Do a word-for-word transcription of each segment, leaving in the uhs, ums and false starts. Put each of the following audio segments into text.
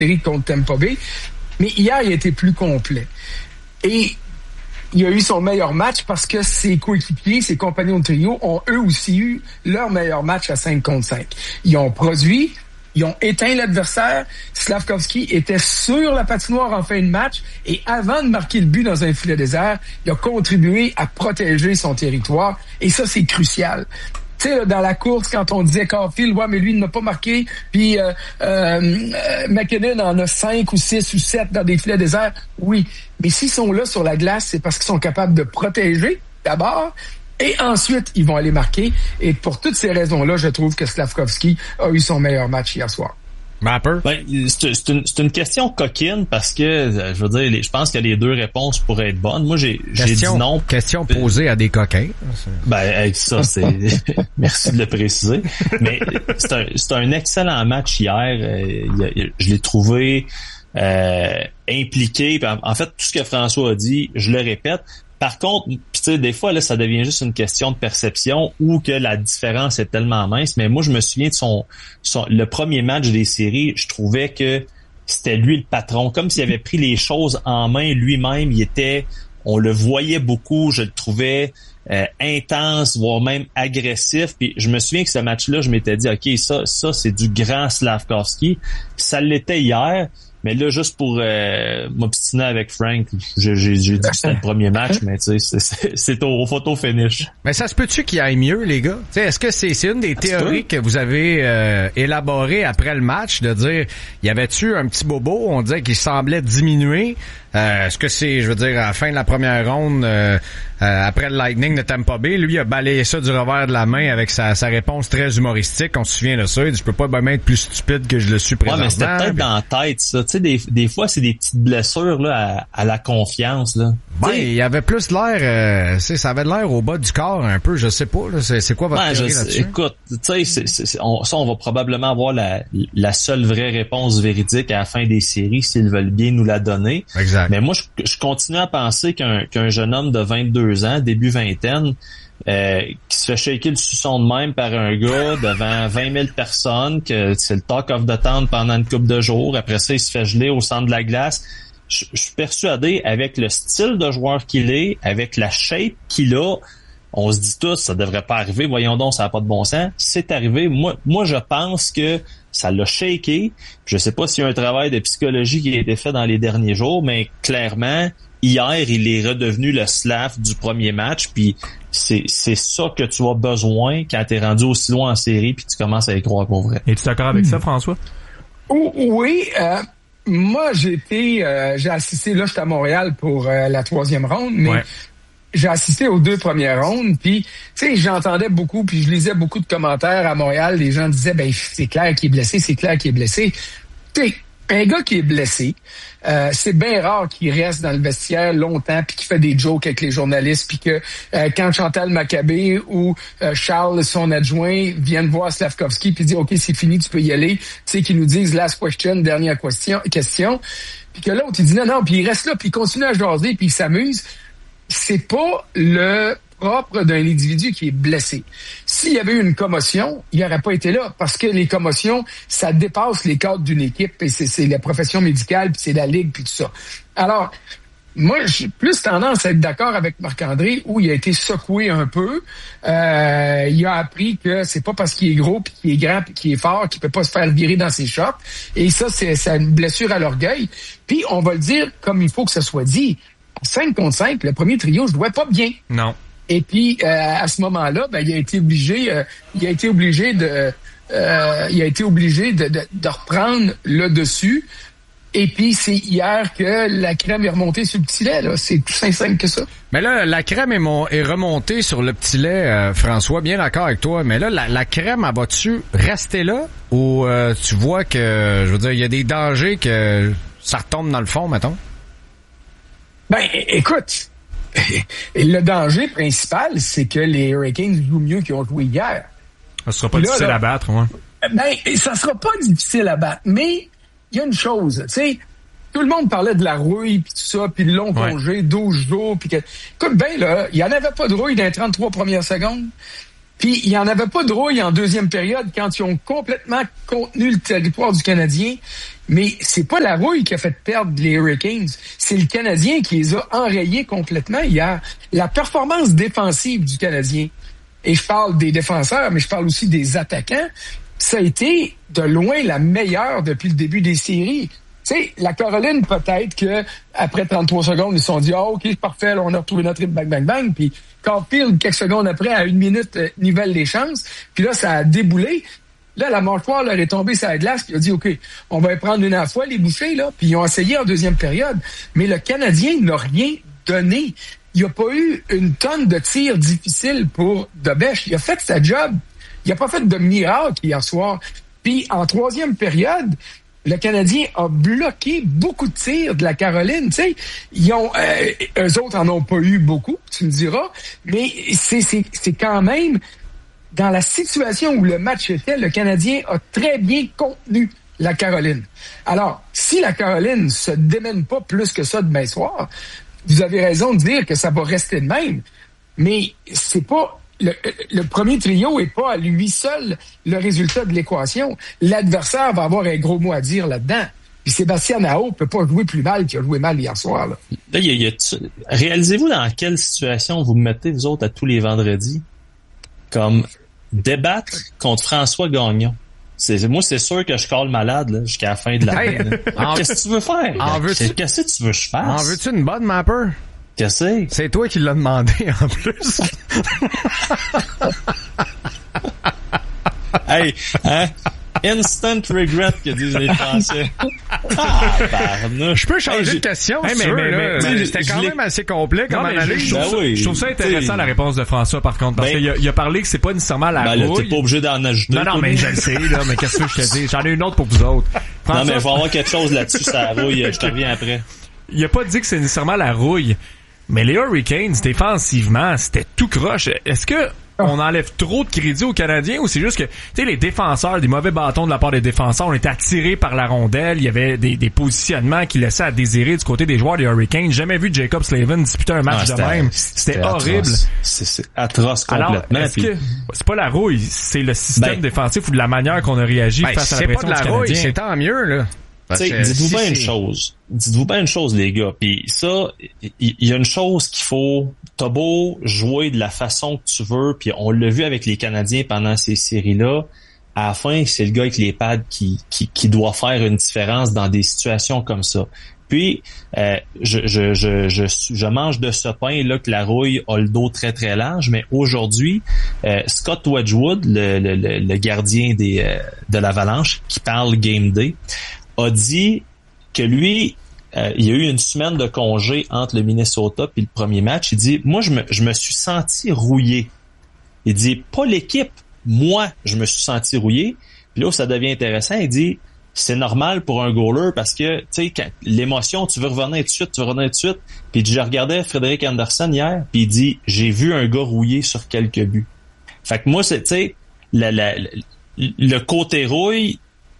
série contre Tampa Bay. Mais hier, il a été plus complet. Et il a eu son meilleur match parce que ses coéquipiers, ses compagnons de trio ont eux aussi eu leur meilleur match à cinq contre cinq. Ils ont produit, ils ont éteint l'adversaire. Slafkovský était sur la patinoire en fin de match et avant de marquer le but dans un filet désert, il a contribué à protéger son territoire et ça, c'est crucial. Tu sais, dans la course, quand on disait Caulfield, ouais, mais lui, il n'a pas marqué, puis euh, euh, McKinnon en a cinq ou six ou sept dans des filets déserts, oui. Mais s'ils sont là sur la glace, c'est parce qu'ils sont capables de protéger, d'abord, et ensuite, ils vont aller marquer. Et pour toutes ces raisons-là, je trouve que Slafkovský a eu son meilleur match hier soir. Mapper? Ben, c'est, c'est, une, c'est une question coquine parce que, je veux dire, les, je pense que les deux réponses pourraient être bonnes. Moi, j'ai, question, j'ai dit non. Question posée à des coquins. Ben, avec ça, c'est, merci de le préciser. Mais c'est un, c'est un excellent match hier. Euh, je l'ai trouvé, euh, impliqué. En fait, tout ce que François a dit, je le répète. Par contre, tu sais, des fois, là, ça devient juste une question de perception ou que la différence est tellement mince. Mais moi, je me souviens de son, son le premier match des séries, je trouvais que c'était lui le patron. Comme s'il avait pris les choses en main lui-même. Il était, on le voyait beaucoup, je le trouvais euh, intense, voire même agressif. Puis je me souviens que ce match-là, je m'étais dit, OK, ça, ça, c'est du grand Slafkovský. Ça l'était hier. Mais là, juste pour euh, m'obstiner avec Frank, j'ai, j'ai, j'ai dit que c'était le premier match, mais tu sais, c'est, c'est, c'est au, au photo finish. Mais ça se peut-tu qu'il aille mieux, les gars? T'sais, est-ce que c'est, c'est une des théories que vous avez euh, élaborées après le match, de dire, y avait-tu un petit bobo? On disait qu'il semblait diminuer. Euh, est-ce que c'est, je veux dire, à la fin de la première ronde, euh, euh, après le Lightning de Tampa Bay, lui a balayé ça du revers de la main avec sa, sa réponse très humoristique. On se souvient de ça. Il dit, je peux pas même être plus stupide que je le suis présentement. Ouais, mais c'était peut-être puis... dans la tête, ça. Tu sais, des, des fois, c'est des petites blessures là à, à la confiance, là. Ben, il y avait plus l'air, euh, ça avait l'air au bas du corps un peu, je sais pas. Là, c'est, c'est quoi votre ben, théorie je, là-dessus? Écoute, tu sais, c'est, c'est, c'est, on, ça, on va probablement avoir la, la seule vraie réponse véridique à la fin des séries s'ils veulent bien nous la donner. Exact. Mais moi, je, je continue à penser qu'un, qu'un jeune homme de vingt-deux ans, début vingtaine, euh, qui se fait shaker le suçon de même par un gars devant vingt mille personnes, que c'est le talk of the town pendant une couple de jours. Après ça, il se fait geler au centre de la glace. Je, je suis persuadé, avec le style de joueur qu'il est, avec la shape qu'il a, on se dit tous, ça devrait pas arriver. Voyons donc, ça n'a pas de bon sens. C'est arrivé. Moi, moi, je pense que ça l'a shaké. Je sais pas s'il y a un travail de psychologie qui a été fait dans les derniers jours, mais clairement, hier, il est redevenu le Slav du premier match, puis c'est c'est ça que tu as besoin quand t'es rendu aussi loin en série, puis tu commences à y croire pour vrai. Es-tu d'accord avec mmh. ça, François? Oh, oui, euh, moi j'ai été, euh, j'ai assisté, là j'étais à Montréal pour euh, la troisième ronde, mais ouais. J'ai assisté aux deux premières rondes, puis tu sais, j'entendais beaucoup, puis je lisais beaucoup de commentaires à Montréal, les gens disaient, ben c'est clair qu'il est blessé, c'est clair qu'il est blessé. Tu sais, un gars qui est blessé, euh, c'est bien rare qu'il reste dans le vestiaire longtemps puis qu'il fait des jokes avec les journalistes puis que euh, quand Chantal Maccabé ou euh, Charles, son adjoint, viennent voir Slafkovský puis disent « OK, c'est fini, tu peux y aller », tu sais, qu'ils nous disent « last question, dernière question », question puis que l'autre, il dit « non, non », puis il reste là, puis il continue à jaser puis il s'amuse. C'est pas le propre d'un individu qui est blessé. S'il y avait eu une commotion, il n'aurait pas été là parce que les commotions, ça dépasse les cadres d'une équipe et c'est, c'est la profession médicale, puis c'est la ligue, puis tout ça. Alors, moi, j'ai plus tendance à être d'accord avec Marc-André où il a été secoué un peu. Euh, il a appris que c'est pas parce qu'il est gros, puis qu'il est grand, puis qu'il est fort, qu'il peut pas se faire virer dans ses chocs. Et ça, c'est, c'est une blessure à l'orgueil. Puis, on va le dire comme il faut que ce soit dit. cinq contre cinq, le premier trio, je jouais pas bien. Non. Et puis euh, à ce moment-là, ben il a été obligé, euh, il a été obligé de, euh, il a été obligé de, de, de reprendre le dessus. Et puis c'est hier que la crème est remontée sur le petit lait. Là, c'est tout simple que ça. Mais là, la crème est, mon, est remontée sur le petit lait, euh, François. Bien d'accord avec toi. Mais là, la, la crème, elle va-tu rester là ou euh, tu vois que, je veux dire, il y a des dangers que ça retombe dans le fond, mettons? Ben, écoute. Le danger principal, c'est que les Hurricanes jouent mieux qu'ils ont joué hier. Ça sera pas là, difficile là, à battre, ouais. Ben, ça sera pas difficile à battre, mais il y a une chose, tu sais, tout le monde parlait de la rouille, puis tout ça, puis le long ouais. congé, douze jours, puis que... Écoute bien, là, il y en avait pas de rouille dans les trente-trois premières secondes. Puis, il n'y en avait pas de rouille en deuxième période quand ils ont complètement contenu le territoire du Canadien. Mais c'est pas la rouille qui a fait perdre les Hurricanes. C'est le Canadien qui les a enrayés complètement hier. La performance défensive du Canadien, et je parle des défenseurs, mais je parle aussi des attaquants, ça a été de loin la meilleure depuis le début des séries. Tu sais, la Caroline, peut-être que après trente-trois secondes, ils se sont dit « Ah, oh, OK, c'est parfait, là, on a retrouvé notre rythme, bang, bang, bang. » Puis Caulfield, quelques secondes après, à une minute, euh, nivelle les chances. Puis là, ça a déboulé. Là, la mâchoire leur est tombée sur la glace, puis il a dit « OK, on va prendre une à la fois, les bouchées, là. » Puis ils ont essayé en deuxième période. Mais le Canadien n'a rien donné. Il n'y a pas eu une tonne de tirs difficiles pour Dobech. Il a fait sa job. Il n'a pas fait de miracle hier soir. Puis en troisième période, le Canadien a bloqué beaucoup de tirs de la Caroline. Tu sais, ils ont, euh, eux autres en ont pas eu beaucoup, tu me diras, mais c'est, c'est, c'est quand même dans la situation où le match était, le Canadien a très bien contenu la Caroline. Alors, si la Caroline se démène pas plus que ça demain soir, vous avez raison de dire que ça va rester de même, mais c'est pas Le, le premier trio est pas à lui seul le résultat de l'équation. L'adversaire va avoir un gros mot à dire là-dedans. Puis Sébastien Aho peut pas jouer plus mal qu'il a joué mal hier soir. Là. Là, y a, y a, réalisez-vous dans quelle situation vous mettez, vous autres, à tous les vendredis, comme débattre contre François Gagnon. C'est, moi, c'est sûr que je colle malade là, jusqu'à la fin de l'année. Hey, qu'est-ce que tu veux faire? En veux-tu, qu'est-ce que tu veux que je fasse? En veux-tu une bonne mapper? Qu'est-ce que c'est? C'est toi qui l'as demandé, en plus. Hey, hein? Instant regret, que disent les Français. Ah, pardon. Je peux changer de question, hey, mais, mais, mais, mais, mais, mais c'était quand même assez complet comme analyse. Je, je, trouve, ben oui, je trouve ça intéressant, la réponse de François, par contre, parce ben, qu'il a, il a parlé que c'est pas nécessairement la ben, rouille. Là, t'es pas obligé d'en ajouter. Non, non, mais je le sais, là, mais qu'est-ce que je te dis? J'en ai une autre pour vous autres. François, non, mais il va y avoir quelque chose là-dessus, ça rouille, je te reviens après. Il a pas dit que c'est nécessairement la rouille, mais les Hurricanes, défensivement, c'était tout croche. Est-ce que on enlève trop de crédit aux Canadiens ou c'est juste que, tu sais, les défenseurs, des mauvais bâtons de la part des défenseurs, on était attirés par la rondelle, il y avait des, des positionnements qui laissaient à désirer du côté des joueurs des Hurricanes. Jamais vu Jacob Slavin disputer un match ah, de même. C'était, c'était horrible. C'est, c'est atroce complètement. Alors, est-ce puis... que c'est pas la rouille, c'est le système ben, défensif ou de la manière qu'on a réagi ben, face à la pression du Canadien? C'est pas de la rouille, c'est tant mieux, là. T'sais, dites-vous si bien une chose. Dites-vous bien une chose, les gars. Puis ça, il y, y a une chose qu'il faut. T'as beau jouer de la façon que tu veux, puis on l'a vu avec les Canadiens pendant ces séries-là. À la fin, c'est le gars avec les pads qui, qui, qui doit faire une différence dans des situations comme ça. Puis, euh, je, je, je, je, je mange de ce pain là que la rouille a le dos très très large, mais aujourd'hui, euh, Scott Wedgwood, le, le, le gardien des euh, de l'Avalanche, qui parle Game Day, a dit que lui, euh, il y a eu une semaine de congé entre le Minnesota puis le premier match. Il dit, moi, je me, je me suis senti rouillé. Il dit, pas l'équipe, moi, je me suis senti rouillé. Puis là où ça devient intéressant, il dit, c'est normal pour un goaler parce que, tu sais, quand l'émotion, tu veux revenir tout de suite, tu veux revenir tout de suite. Puis je regardais Frédéric Anderson hier, puis il dit, j'ai vu un gars rouillé sur quelques buts. Fait que moi, c'est, tu sais, le, le, le côté rouille,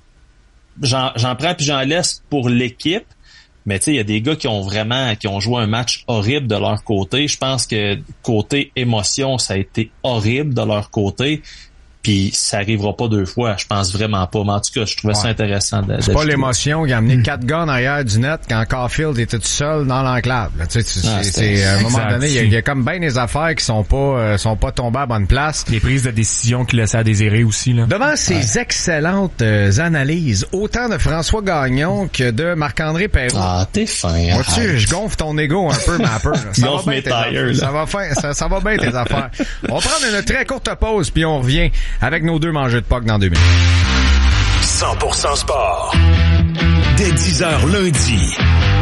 J'en, j'en prends puis j'en laisse pour l'équipe, mais tu sais, il y a des gars qui ont vraiment, qui ont joué un match horrible de leur côté. Je pense que côté émotion, ça a été horrible de leur côté. Puis ça arrivera pas deux fois, je pense vraiment pas. Mais en tout cas, je trouvais ouais. ça intéressant. De, c'est pas l'émotion qui a amené quatre gars en arrière du net quand Caulfield était tout seul dans l'enclave. Là, tu sais, ah, c'est, c'est, à un moment donné, il y, a, il y a comme bien des affaires qui sont pas euh, sont pas tombées à bonne place. Les prises de décision qui laissaient à désirer aussi. Là. Devant ces ouais. excellentes euh, analyses, autant de François Gagnon que de Marc-André Perrault. Ah, t'es fin. Vois-tu, je gonfle ton ego un peu, ma peur. Ça va bien tes affaires. Ça va fin, ça, ça va bien tes affaires. On va prendre une très courte pause puis on revient avec nos deux mangeux de P O C dans deux minutes. cent pour cent sport. Dès dix heures lundi.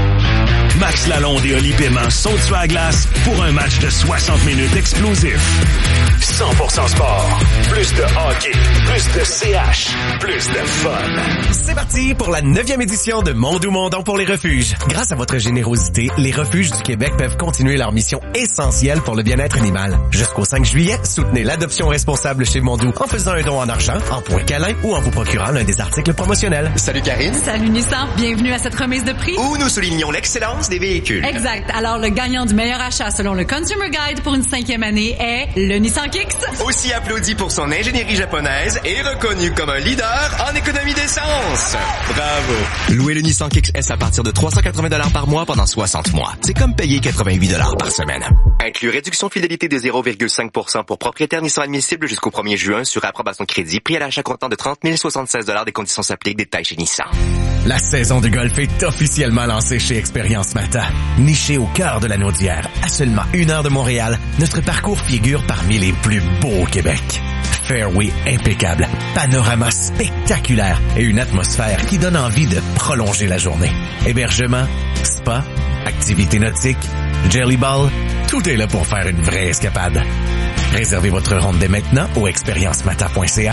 Max Lalonde et Oli Paiement sautent sur la glace pour un match de soixante minutes explosif. cent pour cent sport. Plus de hockey, plus de C H, plus de fun. C'est parti pour la neuvième édition de Mondou Mondon pour les refuges. Grâce à votre générosité, les refuges du Québec peuvent continuer leur mission essentielle pour le bien-être animal. Jusqu'au cinq juillet, soutenez l'adoption responsable chez Mondou en faisant un don en argent, en points câlins ou en vous procurant l'un des articles promotionnels. Salut Karine. Salut Nissan. Bienvenue à cette remise de prix où nous soulignons l'excellence des véhicules. Exact. Alors, le gagnant du meilleur achat selon le Consumer Guide pour une cinquième année est le Nissan Kicks. Aussi applaudi pour son ingénierie japonaise et reconnu comme un leader en économie d'essence. Bravo. Louez le Nissan Kicks S à partir de trois cent quatre-vingts dollars par mois pendant soixante mois. C'est comme payer quatre-vingt-huit dollars par semaine. Inclus réduction fidélité de zéro virgule cinq pour cent pour propriétaires Nissan admissibles jusqu'au premier juin sur approbation de crédit. Prix à l'achat comptant de trente mille soixante-seize dollars. Des conditions s'appliquent. Détails chez Nissan. La saison du golf est officiellement lancée chez Expérience Mata. Niché au cœur de la Naudière, à seulement une heure de Montréal, notre parcours figure parmi les plus beaux au Québec. Fairway impeccable, panorama spectaculaire et une atmosphère qui donne envie de prolonger la journée. Hébergement, spa, activités nautiques, jelly ball, tout est là pour faire une vraie escapade. Réservez votre ronde dès maintenant au expérience mata point c a.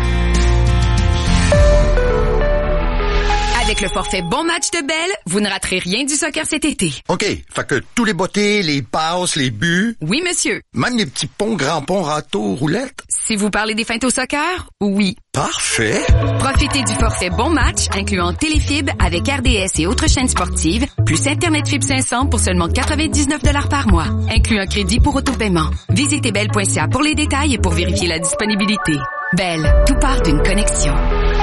Avec le forfait Bon Match de Bell, vous ne raterez rien du soccer cet été. OK, fait que tous les bottées, les passes, les buts... Oui, monsieur. Même les petits ponts, grands ponts, râteaux, roulettes... Si vous parlez des feintes au soccer, oui. Parfait. Profitez du forfait Bon Match, incluant Téléfib avec R D S et autres chaînes sportives, plus Internet Fibre cinq cents pour seulement quatre-vingt-dix-neuf dollars par mois, inclus un crédit pour autopaiement. Visitez bell point c a pour les détails et pour vérifier la disponibilité. Bell, tout part d'une connexion.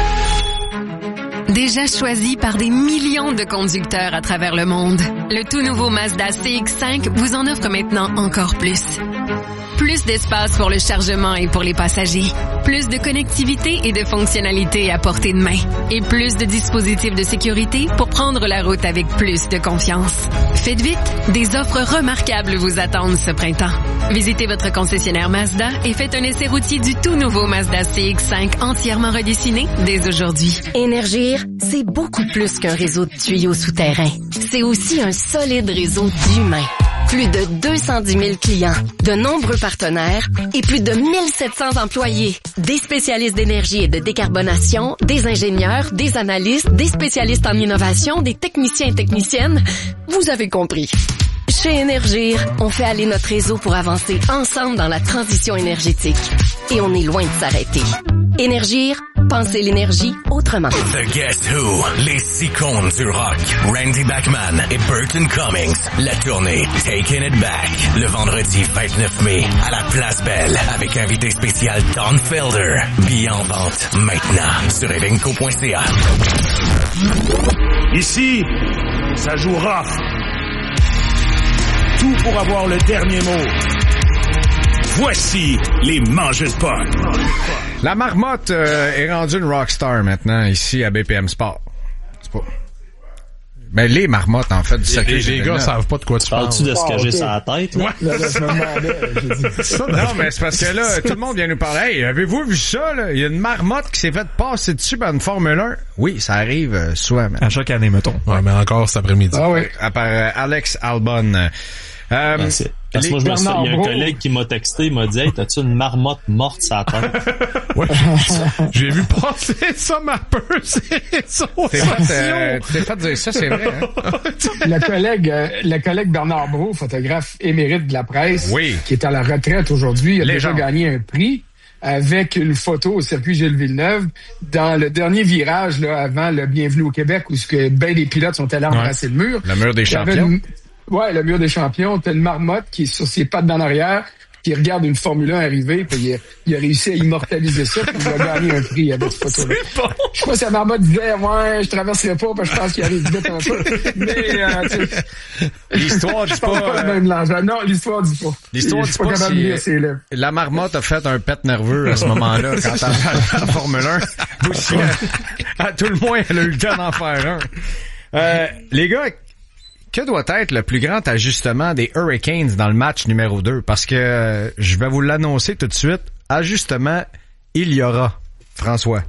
Déjà choisi par des millions de conducteurs à travers le monde, le tout nouveau Mazda C X cinq vous en offre maintenant encore plus. Plus d'espace pour le chargement et pour les passagers. Plus de connectivité et de fonctionnalités à portée de main. Et plus de dispositifs de sécurité pour prendre la route avec plus de confiance. Faites vite, des offres remarquables vous attendent ce printemps. Visitez votre concessionnaire Mazda et faites un essai routier du tout nouveau Mazda C X cinq entièrement redessiné dès aujourd'hui. Énergir, c'est beaucoup plus qu'un réseau de tuyaux souterrains. C'est aussi un solide réseau d'humains. Plus de deux cent dix mille clients, de nombreux partenaires et plus de mille sept cents employés. Des spécialistes d'énergie et de décarbonation, des ingénieurs, des analystes, des spécialistes en innovation, des techniciens et techniciennes. Vous avez compris. Chez Énergir, on fait aller notre réseau pour avancer ensemble dans la transition énergétique. Et on est loin de s'arrêter. Énergir, pensez l'énergie autrement. The Guess Who, les icônes du rock, Randy Bachman et Burton Cummings. La tournée Taking It Back, le vendredi vingt-neuf mai, à la Place Belle, avec invité spécial Don Felder. Billets en vente maintenant sur evenco point c a. Ici, ça joue rough. Tout pour avoir le dernier mot. Voici les mangeurs de potes. La marmotte euh, est rendue une rockstar maintenant ici à B P M Sport. C'est pas... Ben, les marmottes, en fait, du sacré. Les, les gars savent pas de quoi tu parles. Parles-tu de ce que oh, j'ai okay. sur la tête, là? Là, là, je me demandais, j'ai dit ça. Non, mais c'est parce que là, tout le monde vient nous parler. Hey, avez-vous vu ça, là? Il y a une marmotte qui s'est faite passer dessus par une Formule un. Oui, ça arrive euh, souvent. À chaque année, mettons. Ouais, mais encore cet après-midi. Ah oui. À part euh, Alex Albon. Euh, Ben, c'est... Parce que moi, je me suis... il y a un collègue qui m'a texté, il m'a dit, hey, t'as-tu une marmotte morte sur la tête? Ouais, j'ai vu passer ça, ma peur, c'est ça. T'es fait, euh, t'es fait dire ça, c'est vrai, hein? Le collègue, euh, le collègue Bernard Brault, photographe émérite de la presse, oui. qui est à la retraite aujourd'hui, il a Légende. déjà gagné un prix avec une photo au circuit Gilles Villeneuve dans le dernier virage, là, avant le Bienvenue au Québec, où ce que ben des pilotes sont allés embrasser ouais. le mur. Le mur des champions. Ouais, le mur des champions. T'as une marmotte qui est sur ses pattes d'en arrière, qui regarde une Formule un arriver, puis il a, il a réussi à immortaliser ça, puis il a gagné un prix avec cette photo-là. Bon. Je crois que la marmotte disait, ouais, je traverserai pas, parce que je pense qu'il arrive vite un peu. Mais, euh, tu sais, l'histoire dit pas... pas euh... même non, l'histoire dit pas. L'histoire dit pas, pas si si la marmotte a fait un pet nerveux à ce moment-là, quand elle a la Formule un. Aussi, à, à tout le moins, elle a eu le temps d'en faire un. Euh, les gars, que doit être le plus grand ajustement des Hurricanes dans le match numéro deux? Parce que euh, je vais vous l'annoncer tout de suite. Ajustement, il y aura. François.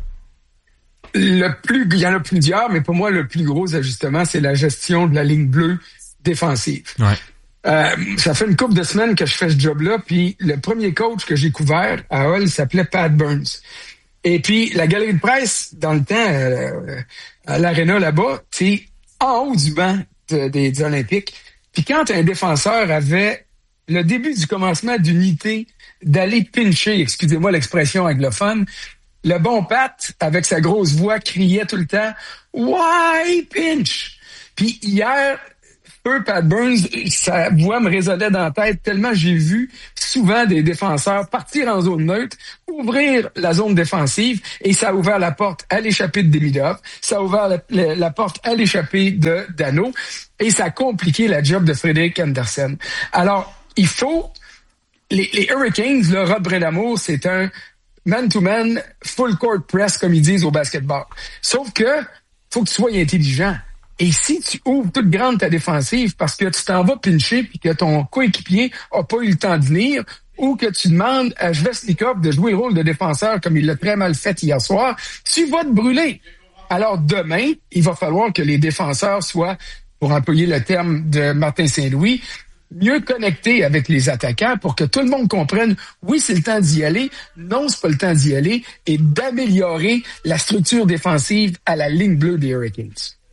Le plus, il y en a plusieurs, mais pour moi, le plus gros ajustement, c'est la gestion de la ligne bleue défensive. Ouais. Euh, ça fait une couple de semaines que je fais ce job-là, puis le premier coach que j'ai couvert à Hull s'appelait Pat Burns. Et puis, la galerie de presse, dans le temps, euh, à l'aréna là-bas, c'est en haut du banc de, des, des Olympiques. Puis quand un défenseur avait le début du commencement d'unité d'aller pincher, excusez-moi l'expression anglophone, le bon Pat, avec sa grosse voix, criait tout le temps « Why pinch? » Puis hier, peu, Pat Burns, sa voix me résonnait dans la tête tellement j'ai vu souvent des défenseurs partir en zone neutre, ouvrir la zone défensive, et ça a ouvert la porte à l'échappée de Demidov, ça a ouvert la, la, la porte à l'échappée de Dano, et ça a compliqué la job de Frédéric Andersen. Alors, il faut... Les, les Hurricanes, le Rod Brindamour, c'est un man-to-man, full court press, comme ils disent au basketball. Sauf que, faut que tu sois intelligent. Et si tu ouvres toute grande ta défensive parce que tu t'en vas pincher puis que ton coéquipier a pas eu le temps de venir, ou que tu demandes à Svechnikov de jouer le rôle de défenseur comme il l'a très mal fait hier soir, tu vas te brûler. Alors demain, il va falloir que les défenseurs soient, pour employer le terme de Martin Saint-Louis, mieux connectés avec les attaquants pour que tout le monde comprenne, oui, c'est le temps d'y aller, non, c'est pas le temps d'y aller, et d'améliorer la structure défensive à la ligne bleue des Hurricanes.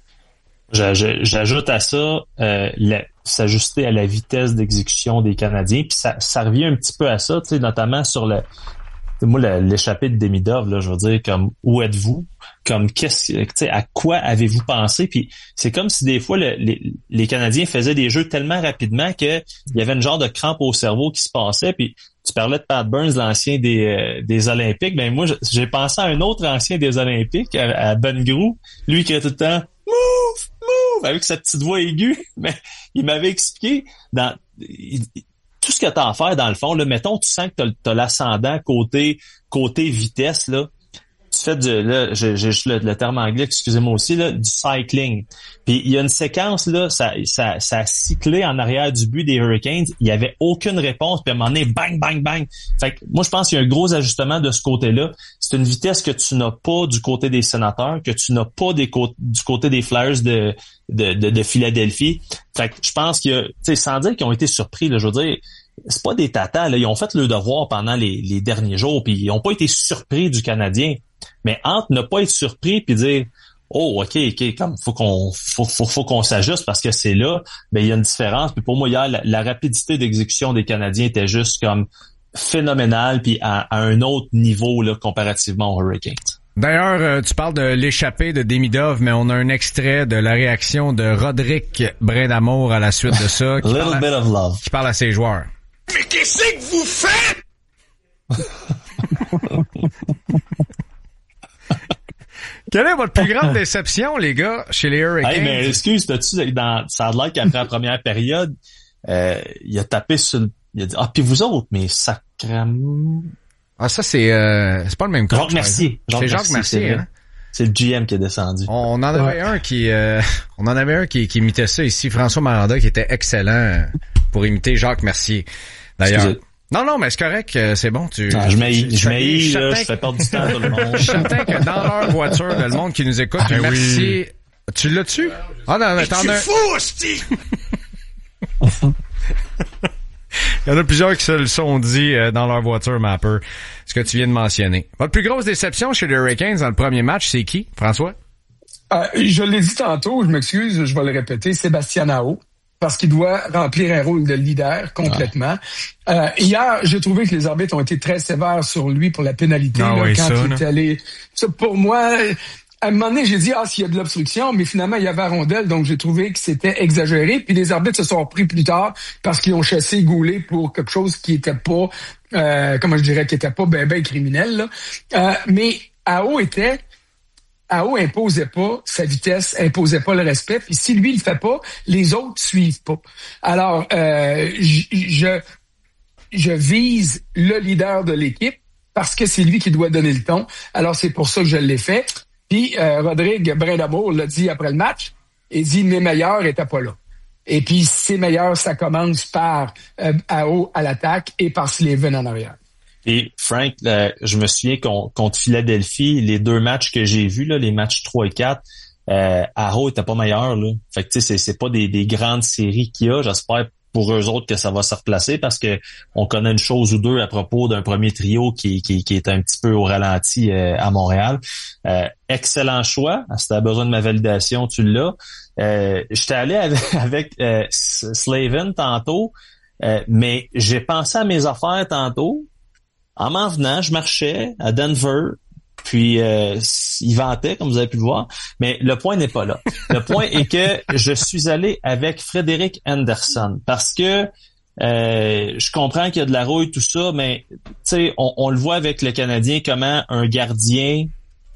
J'ajoute à ça euh, la, s'ajuster à la vitesse d'exécution des Canadiens, puis ça, ça revient un petit peu à ça, tu sais, notamment sur le moi l'échappée de Demidov, là, je veux dire, comme où êtes-vous, comme qu'est-ce, tu sais, à quoi avez-vous pensé, puis c'est comme si des fois le, les, les Canadiens faisaient des jeux tellement rapidement que il y avait une genre de crampe au cerveau qui se passait, puis tu parlais de Pat Burns, l'ancien des euh, des Olympiques, ben moi j'ai pensé à un autre ancien des Olympiques, à, à Ben Grou, lui qui était tout le temps move, move, avec sa petite voix aiguë, mais il m'avait expliqué dans il, tout ce que tu as à faire dans le fond, là, mettons, tu sens que tu as l'ascendant côté côté vitesse, là, tu fais du, là, j'ai juste le, le terme anglais, excusez-moi aussi, là, du cycling. Puis il y a une séquence, là, ça, ça, ça a cyclé en arrière du but des Hurricanes, il y avait aucune réponse, puis à un moment donné, bang, bang, bang. Fait que moi, je pense qu'il y a un gros ajustement de ce côté-là. C'est une vitesse que tu n'as pas du côté des Sénateurs, que tu n'as pas des cô- du côté des Flyers de, de, de, de Philadelphie. Fait que je pense qu'il y a, tu sais, sans dire qu'ils ont été surpris, là, je veux dire, c'est pas des tatas, là, ils ont fait le devoir pendant les, les derniers jours, puis ils ont pas été surpris du Canadien. Mais entre ne pas être surpris puis dire oh ok ok comme faut qu'on faut faut, faut qu'on s'ajuste parce que c'est là, ben il y a une différence. Puis pour moi hier la, la rapidité d'exécution des Canadiens était juste comme phénoménale puis à, à un autre niveau là comparativement aux Hurricanes. D'ailleurs, euh, tu parles de l'échappée de Demidov, mais on a un extrait de la réaction de Roderick Brindamour à la suite de ça. Qui Little parle à, bit of love. Qui parle à ses joueurs. Mais qu'est-ce que vous faites? Quelle est votre plus grande déception, les gars, chez les Hurricanes? Hey, mais excuse, t'as-tu, dans, ça a l'air qu'après la première période, euh, il a tapé sur le, il a dit, ah, puis vous autres, mais sacrément. Ah, ça, c'est, euh, c'est pas le même coach. Jacques Mercier. Jacques c'est Jacques Mercier, Mercier hein? C'est le G M qui est descendu. On en avait ouais. un qui, euh, on en avait un qui, qui imitait ça ici, François Miranda, qui était excellent pour imiter Jacques Mercier. D'ailleurs. Excusez. Non, non, mais c'est correct, c'est bon. Tu, ah, je m'haïs, je m'haïs, là, je fais perdre du temps à tout le monde. Je suis certain que dans leur voiture, le monde qui nous écoute, ah, merci. Oui. Tu l'as-tu? Ah non, mais t'en as... fou, hostie! Il y en a plusieurs qui se le sont dit euh, dans leur voiture, Mapper, ce que tu viens de mentionner. Votre plus grosse déception chez les Hurricanes dans le premier match, c'est qui, François? Euh, je l'ai dit tantôt, je m'excuse, je vais le répéter, Sébastien Aho. Parce qu'il doit remplir un rôle de leader complètement. Ah. Euh, hier, j'ai trouvé que les arbitres ont été très sévères sur lui pour la pénalité ah, là, oui, quand ça, il est allé. Ça, pour moi, à un moment donné, j'ai dit ah s'il y a de l'obstruction, mais finalement il y avait la rondelle, donc j'ai trouvé que c'était exagéré. Puis les arbitres se sont repris plus tard parce qu'ils ont chassé Goulet pour quelque chose qui était pas, euh, comment je dirais, qui était pas ben ben criminel. Là. Euh, mais Aho était Aho imposait pas sa vitesse, imposait pas le respect. Puis si lui il le fait pas, les autres suivent pas. Alors, euh, je je vise le leader de l'équipe parce que c'est lui qui doit donner le ton. Alors c'est pour ça que je l'ai fait. Puis euh, Rodrigue Brindamour l'a dit après le match. Il dit mes meilleurs étaient pas là. Et puis ses meilleurs, ça commence par euh, Aho à l'attaque et par Slavin en arrière. Et Frank, euh, je me souviens qu'on, contre Philadelphie, les deux matchs que j'ai vus, là, les matchs trois et quatre, euh, Aho était pas meilleur. Là. Fait que tu sais, c'est, c'est pas des, des grandes séries qu'il y a. J'espère pour eux autres que ça va se replacer parce que on connaît une chose ou deux à propos d'un premier trio qui, qui, qui est un petit peu au ralenti euh, à Montréal. Euh, excellent choix. Si tu as besoin de ma validation, tu l'as. Euh, j'étais allé avec, avec euh, Slavin tantôt, euh, mais j'ai pensé à mes affaires tantôt. En m'en venant, je marchais à Denver, Puis euh, il vantait, comme vous avez pu le voir, mais le point n'est pas là. Le point est que je suis allé avec Frédéric Anderson parce que euh, je comprends qu'il y a de la rouille, tout ça, mais tu sais, on, on le voit avec le Canadien comment un gardien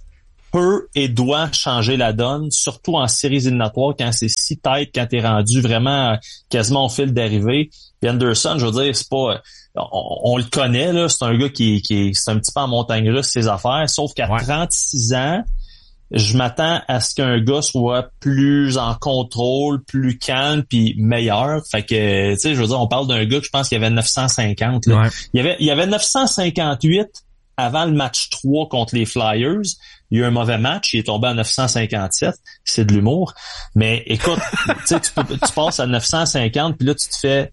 peut et doit changer la donne, surtout en séries éliminatoires quand c'est si tight, quand t'es rendu vraiment quasiment au fil d'arrivée. Puis Anderson, je veux dire, c'est pas, on, on le connaît là, c'est un gars qui, qui est, c'est un petit peu en montagne russe ses affaires, sauf qu'à ouais. trente-six ans, je m'attends à ce qu'un gars soit plus en contrôle, plus calme puis meilleur. Fait que, tu sais, je veux dire, on parle d'un gars que je pense qu'il y avait neuf cent cinquante. Là. Ouais. Il y avait, il y avait neuf cent cinquante-huit avant le match trois contre les Flyers. Il y a eu un mauvais match, il est tombé à neuf cent cinquante-sept. C'est de l'humour. Mais écoute, tu sais, tu, peux, tu passes à neuf cent cinquante puis là, tu te fais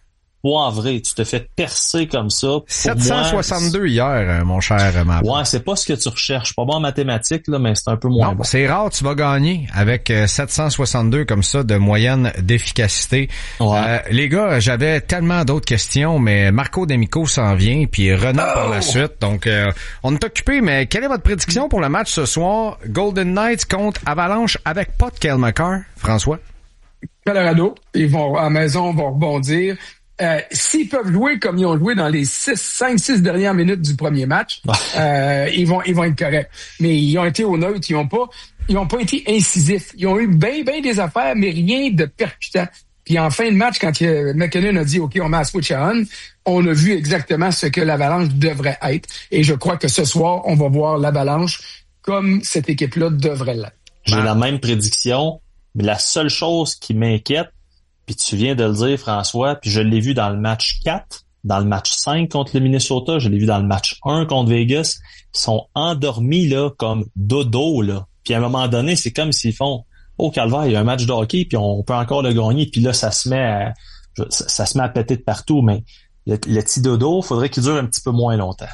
poivré, tu te fais percer comme ça. Pour sept cent soixante-deux moi, hier, mon cher Matt. Ouais, c'est pas ce que tu recherches. Pas bon en mathématiques, là, mais c'est un peu moins non, bon. C'est rare, tu vas gagner avec sept cent soixante-deux comme ça de moyenne d'efficacité. Ouais. Euh, les gars, j'avais tellement d'autres questions, mais Marco D'Amico s'en vient, puis Renaud oh! par la suite. Donc, euh, on est occupé, mais quelle est votre prédiction pour le match ce soir? Golden Knights contre Avalanche avec pas de Cale Makar, François? Colorado, ils vont à la maison, vont rebondir. Euh, s'ils peuvent jouer comme ils ont joué dans les six, cinq, six dernières minutes du premier match, euh, ils vont, ils vont être corrects. Mais ils ont été au neutre, ils ont pas, ils ont pas été incisifs. Ils ont eu bien, bien des affaires, mais rien de percutant. Puis en fin de match, quand euh, McKinnon a dit, OK, on met à switch on, on a vu exactement ce que l'Avalanche devrait être. Et je crois que ce soir, on va voir l'Avalanche comme cette équipe-là devrait l'être. J'ai ah. la même prédiction, mais la seule chose qui m'inquiète, puis tu viens de le dire, François, puis je l'ai vu dans le match quatre, dans le match cinq contre le Minnesota, je l'ai vu dans le match un contre Vegas, ils sont endormis là comme dodo là. Puis à un moment donné, c'est comme s'ils font oh calvaire, il y a un match de hockey, puis on peut encore le gagner, puis là ça se met à, ça, ça se met à péter de partout, mais le, le petit dodo, faudrait qu'il dure un petit peu moins longtemps.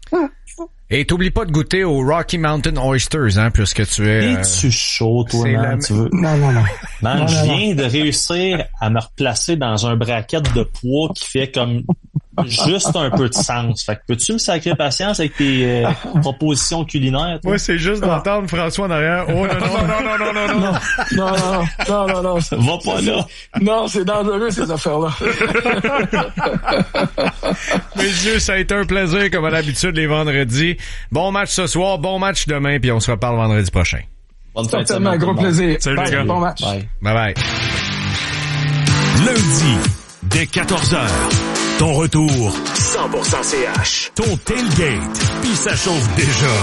Et t'oublies pas de goûter aux Rocky Mountain Oysters, hein, puisque tu es... Euh, Es-tu chaud, toi, man, la... tu veux? Non, non, non. Man, non, je non, viens non. de réussir à me replacer dans un bracket de poids qui fait comme juste un peu de sens. Fait que peux-tu me sacrer patience avec tes euh, propositions culinaires, toi? Moi, c'est juste d'entendre François en arrière. Oh, non, non, non, non, non, non, non. Non, non, non, non, non. Va pas là. Non, c'est dangereux, ces affaires-là. Messieurs, ça a été un plaisir, comme à l'habitude, les vendredis. Bon match ce soir, bon match demain, puis on se reparle vendredi prochain. Bonne fin de Certainement, un gros bon. plaisir. Salut, bye, les gars. bon match. Bye. Bye bye. Lundi, dès quatorze heures, ton retour cent pour cent C H. Ton tailgate, puis ça chauffe déjà.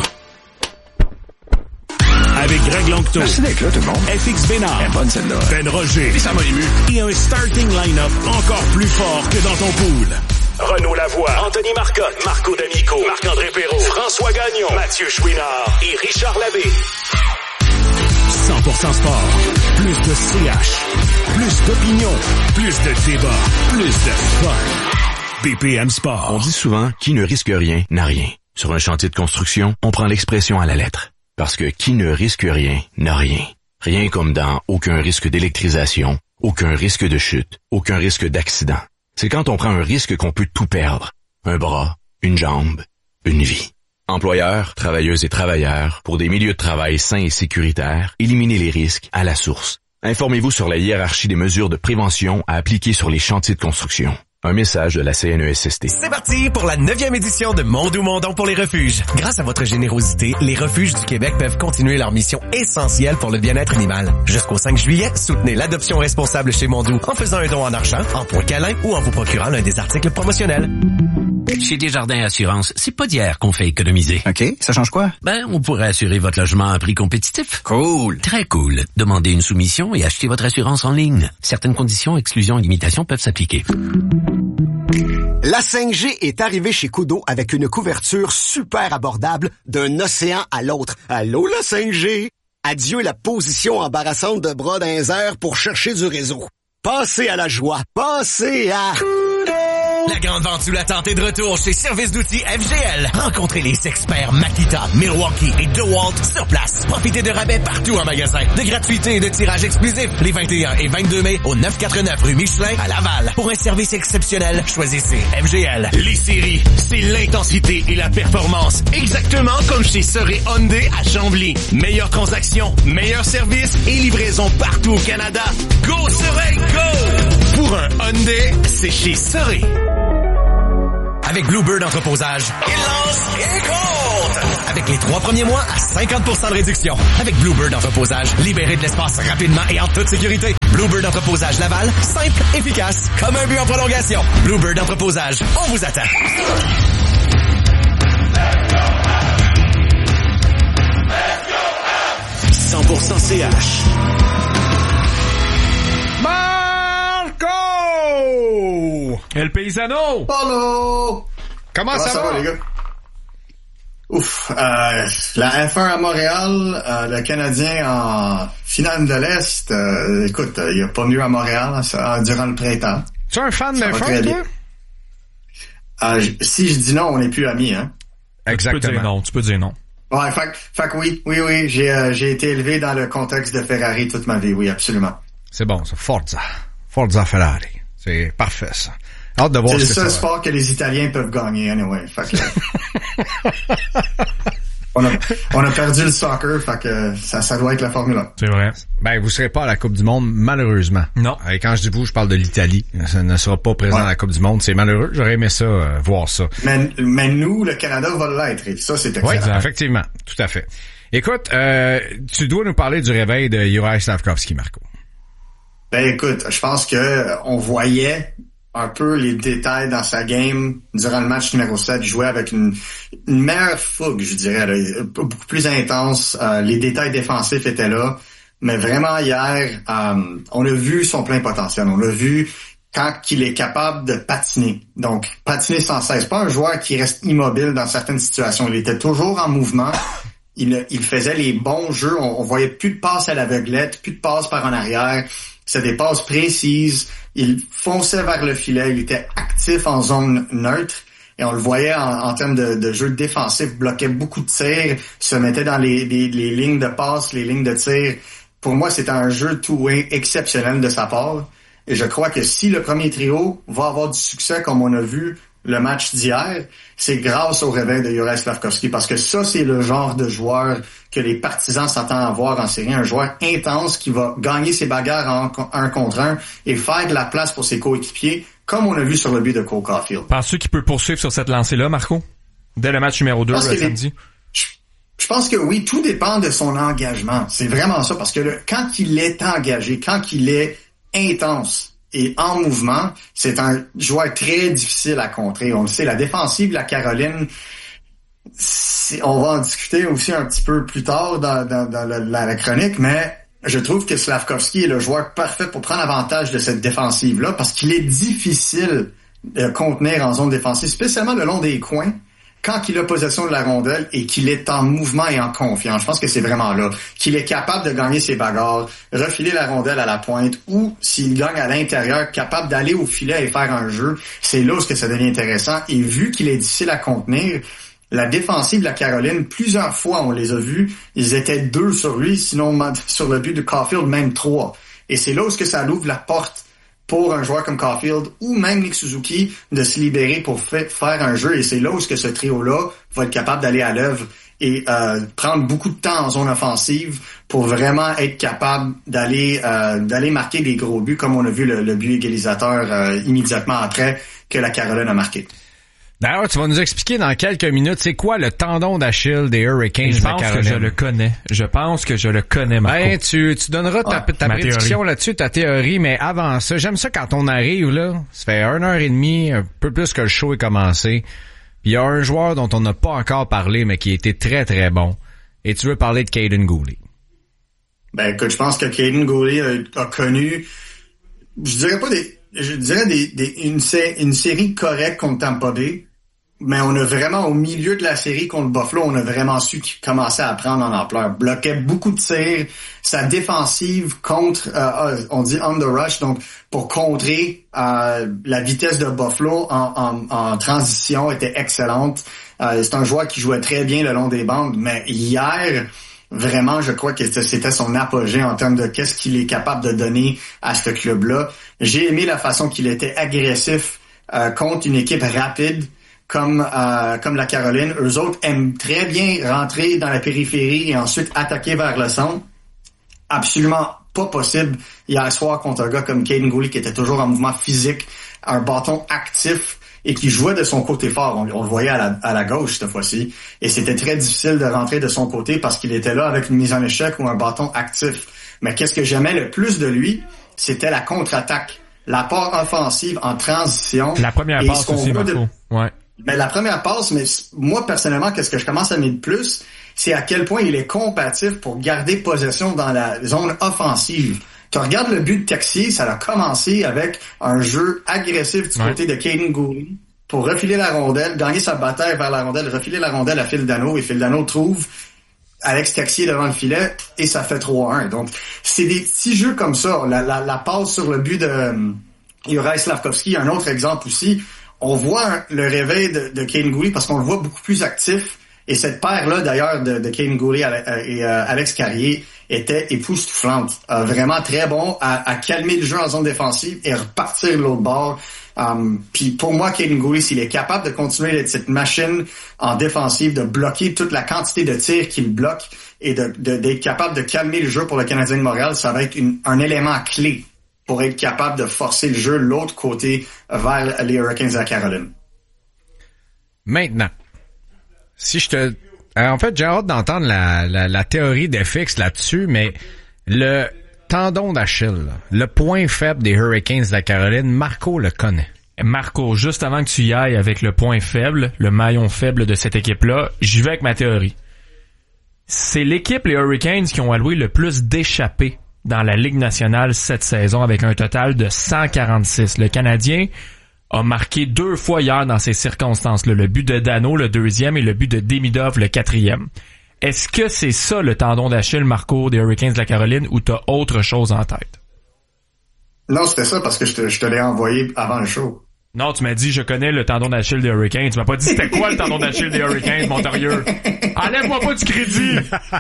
Avec Greg Longto. Merci d'être là, tout le monde. F X Bénard. Elle est bonne, celle-là. Ben Roger. Puis ça m'a ému. Et un starting line-up encore plus fort que dans ton pool. Renaud Lavoie, Anthony Marcotte, Marco D'Amico, Marc-André Perrault, François Gagnon, Mathieu Chouinard et Richard Labbé. cent pour cent sport. Plus de C H. Plus d'opinion. Plus de débat. Plus de fun. B P M Sport. On dit souvent, qui ne risque rien n'a rien. Sur un chantier de construction, on prend l'expression à la lettre. Parce que qui ne risque rien n'a rien. Rien comme dans aucun risque d'électrisation, aucun risque de chute, aucun risque d'accident. C'est quand on prend un risque qu'on peut tout perdre. Un bras, une jambe, une vie. Employeurs, travailleuses et travailleurs, pour des milieux de travail sains et sécuritaires, éliminez les risques à la source. Informez-vous sur la hiérarchie des mesures de prévention à appliquer sur les chantiers de construction. Un message de la C N E S S T. C'est parti pour la neuvième édition de Mondou Mondon pour les refuges. Grâce à votre générosité, les refuges du Québec peuvent continuer leur mission essentielle pour le bien-être animal. Jusqu'au cinq juillet, soutenez l'adoption responsable chez Mondou en faisant un don en argent, en points câlins ou en vous procurant l'un des articles promotionnels. Chez Desjardins Assurance, c'est pas d'hier qu'on fait économiser. OK, ça change quoi? Ben, on pourrait assurer votre logement à un prix compétitif. Cool. Très cool. Demandez une soumission et achetez votre assurance en ligne. Certaines conditions, exclusions et limitations peuvent s'appliquer. La cinq G est arrivée chez Koodo avec une couverture super abordable d'un océan à l'autre. Allô, la cinq G? Adieu la position embarrassante de bras dans les airs pour chercher du réseau. Passez à la joie. Passez à... Koodo! La grande vente sous la tente est de retour chez Service d'outils F G L. Rencontrez les experts Makita, Milwaukee et DeWalt sur place. Profitez de rabais partout en magasin, de gratuité et de tirage exclusif les vingt et un et vingt-deux mai au neuf cent quatre-vingt-neuf rue Michelin à Laval. Pour un service exceptionnel, choisissez F G L. Les séries, c'est l'intensité et la performance. Exactement comme chez Soré Hyundai à Chambly. Meilleure transaction, meilleur service et livraison partout au Canada. Go Soré, go! Pour un Hyundai, c'est chez Soré. Avec Bluebird Entreposage, il lance et compte! Avec les trois premiers mois à cinquante pour cent de réduction. Avec Bluebird Entreposage, libérez de l'espace rapidement et en toute sécurité. Bluebird Entreposage Laval, simple, efficace, comme un but en prolongation. Bluebird Entreposage, on vous attend. cent pour cent C H. Marco! El Paisano! Hello! Comment, Comment ça, ça va? va, les gars? Ouf, euh, la F un à Montréal, euh, le Canadien en finale de l'Est, euh, écoute, il n'y a pas mieux à Montréal ça, durant le printemps. Tu es un fan de F un, toi? Euh, si je dis non, on n'est plus amis, hein? Exactement. Tu peux dire non, tu peux dire non. Ouais, fait, fait que oui, oui, oui, j'ai, euh, j'ai été élevé dans le contexte de Ferrari toute ma vie, oui, absolument. C'est bon, ça, Forza. Forza Ferrari. C'est parfait, ça. Hâte de voir c'est ce le que seul ça sport va. Que les Italiens peuvent gagner, anyway. Fait que, on, a, on a perdu le soccer, fait que ça, ça doit être la Formule un. C'est vrai. Ben, vous serez pas à la Coupe du Monde, malheureusement. Non. Et quand je dis vous, je parle de l'Italie. Ça ne sera pas présent ouais. à la Coupe du Monde. C'est malheureux. J'aurais aimé ça, euh, voir ça. Mais, mais nous, le Canada va l'être. Et ça, c'est excellent. Oui, effectivement. Tout à fait. Écoute, euh, tu dois nous parler du réveil de Juraj Slafkovský, Marco. Ben, écoute, je pense que on voyait un peu les détails dans sa game durant le match numéro sept. Il jouait avec une, une meilleure fougue, je dirais, là, beaucoup plus intense. Euh, les détails défensifs étaient là. Mais vraiment, hier, euh, on a vu son plein potentiel. On l'a vu quand il est capable de patiner. Donc, patiner sans cesse. Pas un joueur qui reste immobile dans certaines situations. Il était toujours en mouvement. Il, il faisait les bons jeux. On, on voyait plus de passes à l'aveuglette, plus de passes par en arrière. C'était des passes précises. Il fonçait vers le filet. Il était actif en zone neutre. Et on le voyait en, en termes de, de jeu défensif, bloquait beaucoup de tirs, se mettait dans les, les, les lignes de passe, les lignes de tir. Pour moi, c'était un jeu two-way exceptionnel de sa part. Et je crois que si le premier trio va avoir du succès, comme on a vu le match d'hier, c'est grâce au réveil de Juraj Slafkovský, parce que ça, c'est le genre de joueur que les partisans s'attendent à voir en série. Un joueur intense qui va gagner ses bagarres en un contre un et faire de la place pour ses coéquipiers, comme on a vu sur le but de Cole Caulfield. Penses-tu qu'il peut poursuivre sur cette lancée-là, Marco? Dès le match numéro deux, le samedi? Je, je pense que oui, tout dépend de son engagement. C'est vraiment ça, parce que le, quand il est engagé, quand il est intense et en mouvement, c'est un joueur très difficile à contrer. On le sait, la défensive de la Caroline, on va en discuter aussi un petit peu plus tard dans, dans, dans la, la chronique, mais je trouve que Slafkovský est le joueur parfait pour prendre avantage de cette défensive-là, parce qu'il est difficile de contenir en zone défensive, spécialement le long des coins, quand il a possession de la rondelle et qu'il est en mouvement et en confiance. Je pense que c'est vraiment là qu'il est capable de gagner ses bagarres, refiler la rondelle à la pointe, ou s'il gagne à l'intérieur, capable d'aller au filet et faire un jeu. C'est là où ça devient intéressant. Et vu qu'il est difficile à contenir, la défensive de la Caroline, plusieurs fois on les a vus, ils étaient deux sur lui, sinon sur le but de Caulfield, même trois. Et c'est là où ça ouvre la porte pour un joueur comme Caulfield ou même Nick Suzuki de se libérer pour fa- faire un jeu. Et c'est là où ce que ce trio-là va être capable d'aller à l'œuvre et euh, prendre beaucoup de temps en zone offensive pour vraiment être capable d'aller euh, d'aller marquer des gros buts, comme on a vu le, le but égalisateur euh, immédiatement après que la Caroline a marqué. D'ailleurs, tu vas nous expliquer dans quelques minutes, c'est quoi le tendon d'Achille des Hurricanes de la Caroline? Je pense que je le connais. Je pense que je le connais, Marco. Ben, tu, tu donneras ta, ta prédiction théorie. Là-dessus, ta théorie, mais avant ça, j'aime ça quand on arrive, là, ça fait une heure et demie, un peu plus que le show est commencé, puis il y a un joueur dont on n'a pas encore parlé, mais qui a été très, très bon, et tu veux parler de Kaiden Guhle. Ben, écoute, je pense que Kaiden Guhle a, a connu, je dirais pas des, je dirais des, des une, une série correcte contre Tampa Bay, mais on a vraiment, au milieu de la série contre Buffalo, on a vraiment su qu'il commençait à prendre en ampleur. Bloquait beaucoup de tirs. Sa défensive contre, euh, on dit on the rush, donc pour contrer euh, la vitesse de Buffalo en, en, en transition était excellente. Euh, c'est un joueur qui jouait très bien le long des bandes, mais hier, vraiment, je crois que c'était son apogée en termes de qu'est-ce qu'il est capable de donner à ce club-là. J'ai aimé la façon qu'il était agressif euh, contre une équipe rapide comme euh, comme la Caroline. Eux autres aiment très bien rentrer dans la périphérie et ensuite attaquer vers le centre. Absolument pas possible hier soir contre un gars comme Caden Gooley qui était toujours en mouvement physique, un bâton actif et qui jouait de son côté fort. On, on le voyait à la, à la gauche cette fois-ci. Et c'était très difficile de rentrer de son côté parce qu'il était là avec une mise en échec ou un bâton actif. Mais qu'est-ce que j'aimais le plus de lui, c'était la contre-attaque, la part offensive en transition. La première et passe aussi, Marco. De... Ouais. Mais la première passe, mais moi personnellement, qu'est-ce que je commence à aimer le plus, c'est à quel point il est combatif pour garder possession dans la zone offensive. Tu regardes le but de Texier, ça a commencé avec un jeu agressif du ouais. côté de Caden Gooley pour refiler la rondelle, gagner sa bataille vers la rondelle, refiler la rondelle à Phil Dano, et Phil Dano trouve Alex Texier devant le filet et ça fait trois un. Donc, c'est des petits jeux comme ça. La, la, la passe sur le but de euh, Juraj Slavkovski, un autre exemple aussi. On voit hein, le réveil de, de Caden Gooley parce qu'on le voit beaucoup plus actif. Et cette paire-là, d'ailleurs, de, de Caden Gooley et euh, Alex Carrier était époustouflante. Euh, vraiment très bon à, à calmer le jeu en zone défensive et repartir de l'autre bord. Um, Puis pour moi, Caden Gooley, s'il est capable de continuer d'être cette machine en défensive, de bloquer toute la quantité de tirs qu'il bloque et de, de, d'être capable de calmer le jeu pour le Canadien de Montréal, ça va être une, un élément clé pour être capable de forcer le jeu de l'autre côté vers les Hurricanes de la Caroline. Maintenant, si je te... En fait, j'ai hâte d'entendre la, la, la théorie d'F X là-dessus, mais le tendon d'Achille, le point faible des Hurricanes de la Caroline, Marco le connaît. Marco, juste avant que tu y ailles avec le point faible, le maillon faible de cette équipe-là, j'y vais avec ma théorie. C'est l'équipe, les Hurricanes, qui ont alloué le plus d'échappées dans la Ligue nationale cette saison avec un total de cent quarante-six. Le Canadien a marqué deux fois hier dans ces circonstances-là. Le but de Dano, le deuxième, et le but de Demidov, le quatrième. Est-ce que c'est ça le tendon d'Achille, Marco, des Hurricanes de la Caroline, ou t'as autre chose en tête? Non, c'était ça parce que je te, je te l'ai envoyé avant le show. Non, tu m'as dit, je connais le tendon d'Achille des Hurricanes. Tu m'as pas dit c'était quoi le tendon d'Achille des Hurricanes, Montérieux. Enlève-moi pas du crédit!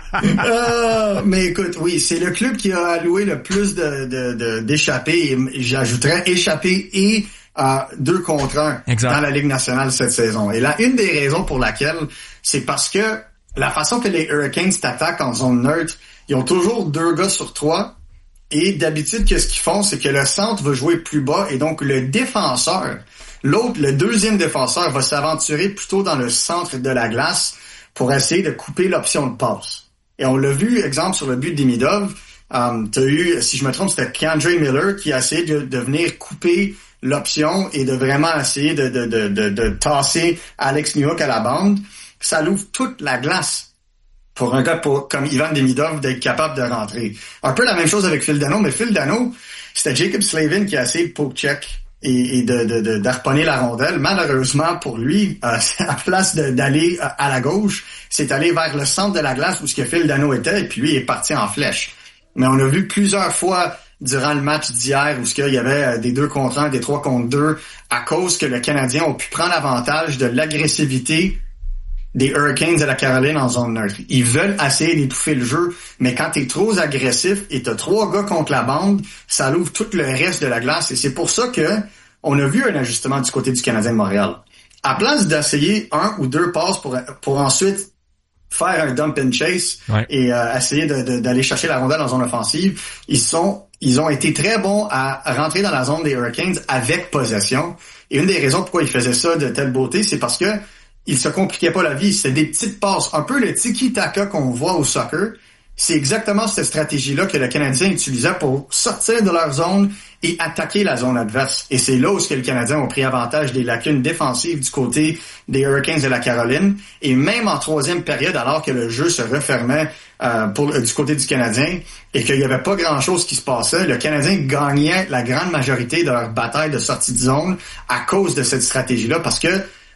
euh, mais écoute, oui, c'est le club qui a alloué le plus de, de, de, d'échappées, et j'ajouterais échappées et euh, deux contre un exact. Dans la Ligue nationale cette saison. Et là, une des raisons pour laquelle, c'est parce que la façon que les Hurricanes t'attaquent en zone neutre, ils ont toujours deux gars sur trois. Et d'habitude, qu'est-ce qu'ils font? C'est que le centre va jouer plus bas et donc le défenseur, l'autre, le deuxième défenseur, va s'aventurer plutôt dans le centre de la glace pour essayer de couper l'option de passe. Et on l'a vu, exemple, sur le but de Demidov, um, t'as eu, si je me trompe, c'était K'Andre Miller qui a essayé de, de venir couper l'option et de vraiment essayer de, de, de, de, de tasser Alex Newhook à la bande. Ça l'ouvre toute la glace pour un gars pour, comme Ivan Demidov d'être capable de rentrer. Un peu la même chose avec Phil Dano, mais Phil Dano, c'était Jacob Slavin qui a essayé de poke-check et, et de, de, de, d'harponner la rondelle. Malheureusement pour lui, euh, à place de, d'aller à la gauche, c'est allé vers le centre de la glace où ce que Phil Dano était, et puis lui est parti en flèche. Mais on a vu plusieurs fois durant le match d'hier où ce qu'il y avait des deux contre un, des trois contre deux, à cause que le Canadien a pu prendre avantage de l'agressivité des Hurricanes de la Caroline en zone neutre. Ils veulent essayer d'étouffer le jeu, mais quand t'es trop agressif et t'as trois gars contre la bande, ça l'ouvre tout le reste de la glace. Et c'est pour ça que on a vu un ajustement du côté du Canadien de Montréal. À place d'essayer un ou deux passes pour, pour ensuite faire un dump and chase ouais. et euh, essayer de, de, d'aller chercher la rondelle en zone offensive, ils sont ils ont été très bons à rentrer dans la zone des Hurricanes avec possession. Et une des raisons pourquoi ils faisaient ça de telle beauté, c'est parce que il se compliquait pas la vie, c'était des petites passes, un peu le tiki-taka qu'on voit au soccer. C'est exactement cette stratégie-là que le Canadien utilisait pour sortir de leur zone et attaquer la zone adverse. Et c'est là où ce que le Canadien ont pris avantage des lacunes défensives du côté des Hurricanes de la Caroline. Et même en troisième période, alors que le jeu se refermait euh, pour, euh, du côté du Canadien et qu'il n'y avait pas grand-chose qui se passait, le Canadien gagnait la grande majorité de leur bataille de sortie de zone à cause de cette stratégie-là, parce que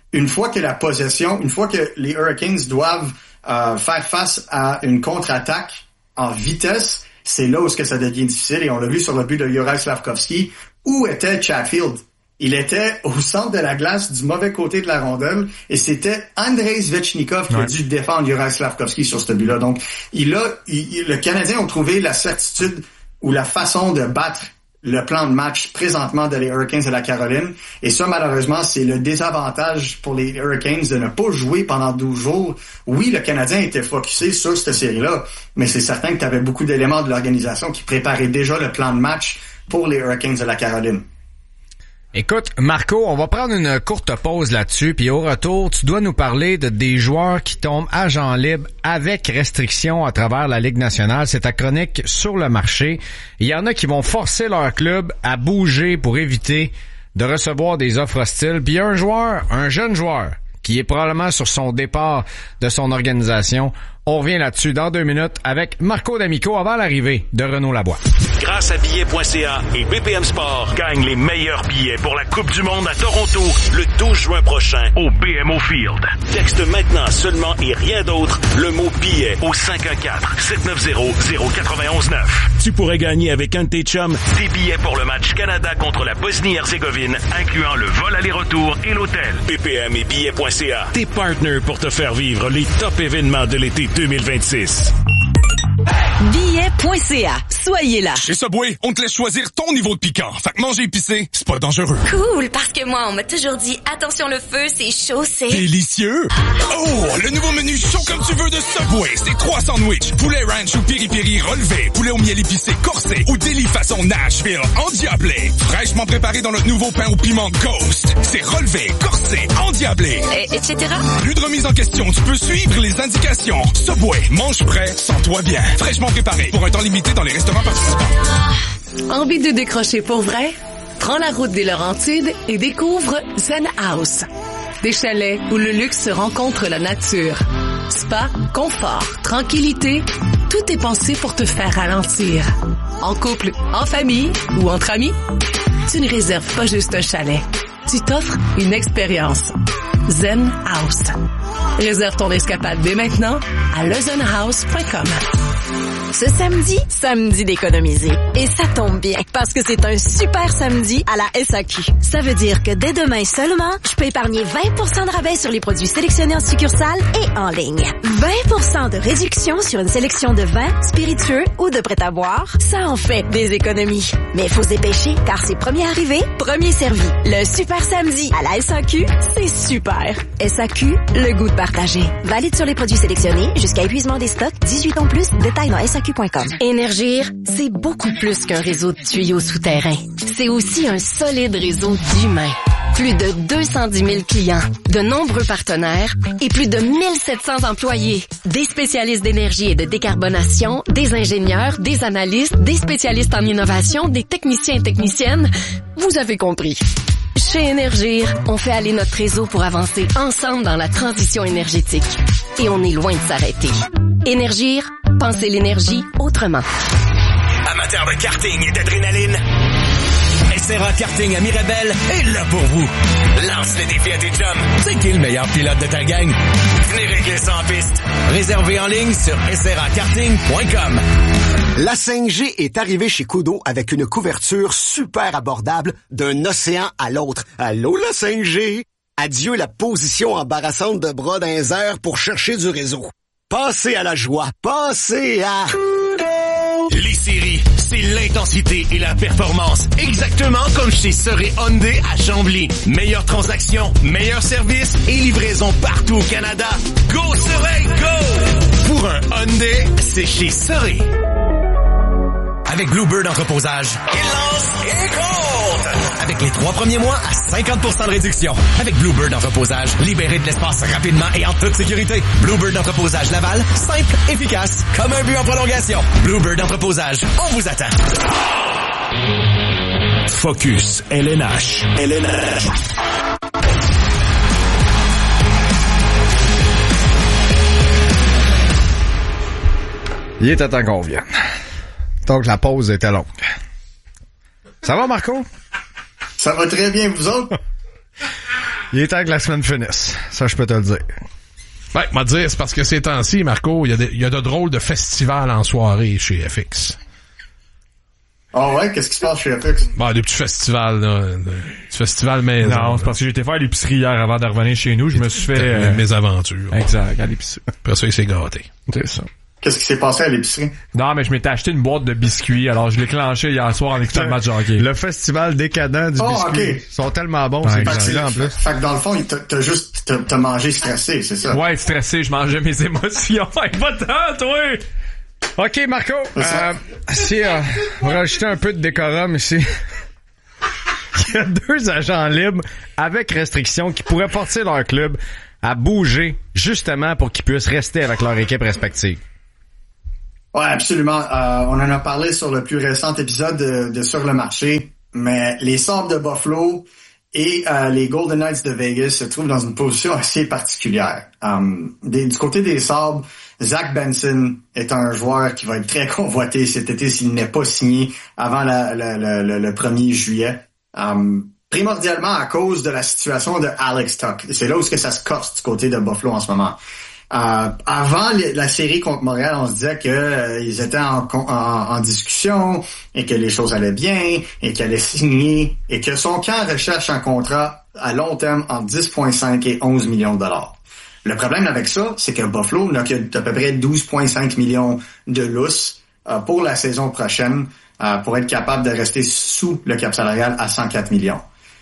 une fois que la possession, une fois que les Hurricanes doivent euh, faire face à une contre-attaque en vitesse, c'est là où ce que ça devient difficile. Et on l'a vu sur le but de Juraj Slafkovský. Où était Chatfield? Il était au centre de la glace du mauvais côté de la rondelle et c'était Andrei Svechnikov qui ouais. a dû défendre Juraj Slafkovský sur ce but-là. Donc, il a, il, le Canadien a trouvé la certitude ou la façon de battre le plan de match présentement de les Hurricanes de la Caroline. Et ça, malheureusement, c'est le désavantage pour les Hurricanes de ne pas jouer pendant douze jours. Oui, le Canadien était focusé sur cette série-là, mais c'est certain que tu avais beaucoup d'éléments de l'organisation qui préparaient déjà le plan de match pour les Hurricanes de la Caroline. Écoute, Marco, on va prendre une courte pause là-dessus, puis au retour, tu dois nous parler de des joueurs qui tombent agents libres avec restrictions à travers la Ligue nationale. C'est ta chronique sur le marché. Il y en a qui vont forcer leur club à bouger pour éviter de recevoir des offres hostiles. Puis il y a un joueur, un jeune joueur, qui est probablement sur son départ de son organisation. On revient là-dessus dans deux minutes avec Marco D'Amico avant l'arrivée de Renaud Laboie. Grâce à billets point c a et B P M Sport, gagne les meilleurs billets pour la Coupe du monde à Toronto le douze juin prochain au B M O Field. Texte maintenant seulement et rien d'autre le mot billet au cinq un quatre, sept neuf zéro, zéro neuf un neuf. Tu pourrais gagner avec un de tes chums des billets pour le match Canada contre la Bosnie-Herzégovine, incluant le vol aller-retour et l'hôtel. B P M et billets point c a, tes partners pour te faire vivre les top événements de l'été deux mille vingt-six. billets point c a. Soyez là. Chez Subway, on te laisse choisir ton niveau de piquant. Fait que manger épicé, c'est pas dangereux. Cool, parce que moi, on m'a toujours dit, attention le feu, c'est chaud, c'est... Délicieux! Oh, le nouveau menu chaud comme tu veux de Subway. C'est trois sandwichs, poulet ranch ou piri-piri relevé, poulet au miel épicé corsé ou délit façon Nashville endiablé. Fraîchement préparé dans notre nouveau pain au piment Ghost. C'est relevé, corsé, endiablé. Et, et cetera. Plus de remise en question, tu peux suivre les indications. Subway, mange prêt, sens-toi bien. Fraîchement préparé pour un temps limité dans les restaurants participants. Envie de décrocher pour vrai? Prends la route des Laurentides et découvre Zen House. Des chalets où le luxe se rencontre la nature. Spa, confort, tranquillité, tout est pensé pour te faire ralentir. En couple, en famille ou entre amis, tu ne réserves pas juste un chalet. Tu t'offres une expérience. Zen House. Réserve ton escapade dès maintenant à le zen house point com. Ce samedi, samedi d'économiser. Et ça tombe bien, parce que c'est un super samedi à la S A Q. Ça veut dire que dès demain seulement, je peux épargner vingt pour cent de rabais sur les produits sélectionnés en succursale et en ligne. vingt pour cent de réduction sur une sélection de vins, spiritueux ou de prêt-à-boire. Ça en fait des économies. Mais il faut se dépêcher, car c'est premier arrivé, premier servi. Le super samedi à la S A Q, c'est super. S A Q, le goût de partager. Valide sur les produits sélectionnés jusqu'à épuisement des stocks, dix-huit ans plus, détails dans S A Q point com. Énergir, c'est beaucoup plus qu'un réseau de tuyaux souterrains. C'est aussi un solide réseau d'humains. Plus de deux cent dix mille clients, de nombreux partenaires et plus de mille sept cents employés. Des spécialistes d'énergie et de décarbonation, des ingénieurs, des analystes, des spécialistes en innovation, des techniciens et techniciennes. Vous avez compris. Chez Énergir, on fait aller notre réseau pour avancer ensemble dans la transition énergétique. Et on est loin de s'arrêter. Énergir, pensez l'énergie autrement. Amateurs de karting et d'adrénaline, S R A Karting à Mirabel est là pour vous. Lance le défi à tes chums. C'est qui le meilleur pilote de ta gang? Venez régler ça en piste. Réservez en ligne sur s r a karting point com. La cinq G est arrivée chez Kudo avec une couverture super abordable d'un océan à l'autre. Allô, la cinq G? Adieu la position embarrassante de bras dans les airs pour chercher du réseau. Passez à la joie. Passez à... Les séries, c'est l'intensité et la performance. Exactement comme chez Soré Hyundai à Chambly. Meilleure transaction, meilleur service et livraison partout au Canada. Go Soré, go! Pour un Hyundai, c'est chez Soré. Avec Bluebird en reposage, il lance et compte! Avec les trois premiers mois à cinquante pour cent de réduction. Avec Bluebird en reposage, libérez de l'espace rapidement et en toute sécurité. Bluebird en reposage Laval, simple, efficace, comme un but en prolongation. Bluebird en reposage, on vous attend. Focus L N H. L N H. Il était temps qu'on vienne. Donc la pause était longue. Ça va, Marco? Ça va très bien, vous autres? Il est temps que la semaine finisse. Ça, je peux te le dire. Ouais, m'a dire, c'est parce que ces temps-ci, Marco, il y a de, il y a de drôles de festivals en soirée chez F X. Ah ouais, qu'est-ce qui se passe chez F X? Bah, des petits festivals, là. Des petits festivals maison. Non, c'est parce que j'étais faire l'épicerie hier avant de revenir chez nous. Je me suis fait... Euh, mes aventures. Exact, à l'épicerie. Après ça, il s'est gâté. C'est ça. Qu'est-ce qui s'est passé à l'épicerie? Non, mais je m'étais acheté une boîte de biscuits, alors je l'ai clenché hier soir en écoutant le match de hockey. Le festival décadent du oh, biscuit. Okay. Ils sont tellement bons, ouais, ces biscuits-là, en plus. Fait que dans le fond, t'as, t'as juste, t'as, t'as mangé stressé, c'est ça? Ouais, stressé, je mangeais mes émotions. Fait pas de temps, toi! OK, Marco, euh, si, euh, on va rajouter un peu de décorum ici. Il y a deux agents libres avec restrictions qui pourraient forcer leur club à bouger, justement pour qu'ils puissent rester avec leur équipe respective. Ouais, absolument. Euh, on en a parlé sur le plus récent épisode de, de Sur le marché, mais les Sabres de Buffalo et euh, les Golden Knights de Vegas se trouvent dans une position assez particulière. Um, des, du côté des Sabres, Zach Benson est un joueur qui va être très convoité cet été s'il n'est pas signé avant la, la, la, la, le premier juillet. Um, primordialement à cause de la situation de Alex Tuch. C'est là où est-ce que ça se corse du côté de Buffalo en ce moment. Euh, avant les, la série contre Montréal, on se disait que euh, ils étaient en, en, en discussion et que les choses allaient bien et qu'il allait signer et que son camp recherche un contrat à long terme entre dix virgule cinq et onze millions de dollars. Le problème avec ça, c'est que Buffalo n'a qu'à peu près douze virgule cinq millions de lousse euh, pour la saison prochaine euh, pour être capable de rester sous le cap salarial à cent quatre millions.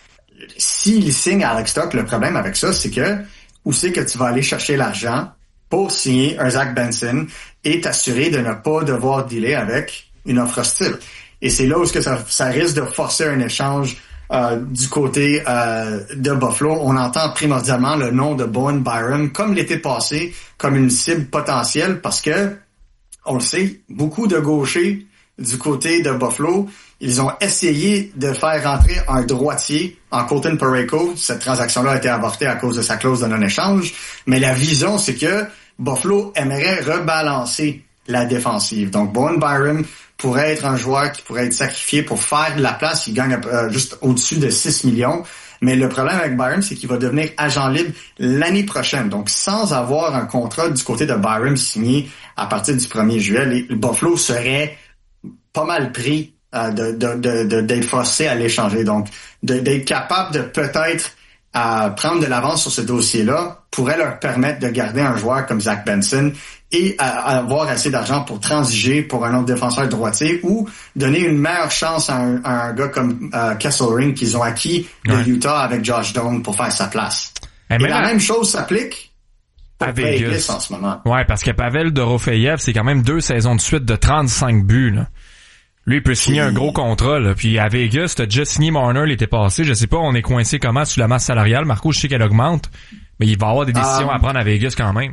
S'il signe Alex Tuch, le problème avec ça, c'est que où c'est que tu vas aller chercher l'argent pour signer un Zach Benson et t'assurer de ne pas devoir dealer avec une offre hostile. Et c'est là où que ça, ça risque de forcer un échange euh, du côté euh, de Buffalo. On entend primordialement le nom de Bowen Byram, comme l'été passé, comme une cible potentielle parce que, on le sait, beaucoup de gauchers du côté de Buffalo, ils ont essayé de faire rentrer un droitier en Colton Parayko. Cette transaction-là a été avortée à cause de sa clause de non-échange. Mais la vision, c'est que Buffalo aimerait rebalancer la défensive. Donc, Bowen Byram pourrait être un joueur qui pourrait être sacrifié pour faire de la place. Il gagne euh, juste au-dessus de six millions. Mais le problème avec Byram, c'est qu'il va devenir agent libre l'année prochaine. Donc, sans avoir un contrat du côté de Byram signé à partir du premier juillet, les, le Buffalo serait pas mal pris euh, de, de, de, de, d'être forcé à l'échanger. Donc, de, d'être capable de peut-être euh, prendre de l'avance sur ce dossier-là pourrait leur permettre de garder un joueur comme Zach Benson et euh, avoir assez d'argent pour transiger pour un autre défenseur droitier ou donner une meilleure chance à un, à un gars comme euh, Kesselring qu'ils ont acquis de ouais. Utah avec Josh Doan pour faire sa place. Et, et la à... même chose s'applique à Vegas. Vegas en ce moment. Ouais, parce que Pavel Dorofeyev, c'est quand même deux saisons de suite de trente-cinq buts, là. Lui, il peut signer un gros contrat, là. Puis à Vegas, t'as déjà signé Marner l'été passé. Je sais pas, on est coincé comment sur la masse salariale. Marco, je sais qu'elle augmente, mais il va y avoir des décisions um, à prendre à Vegas quand même.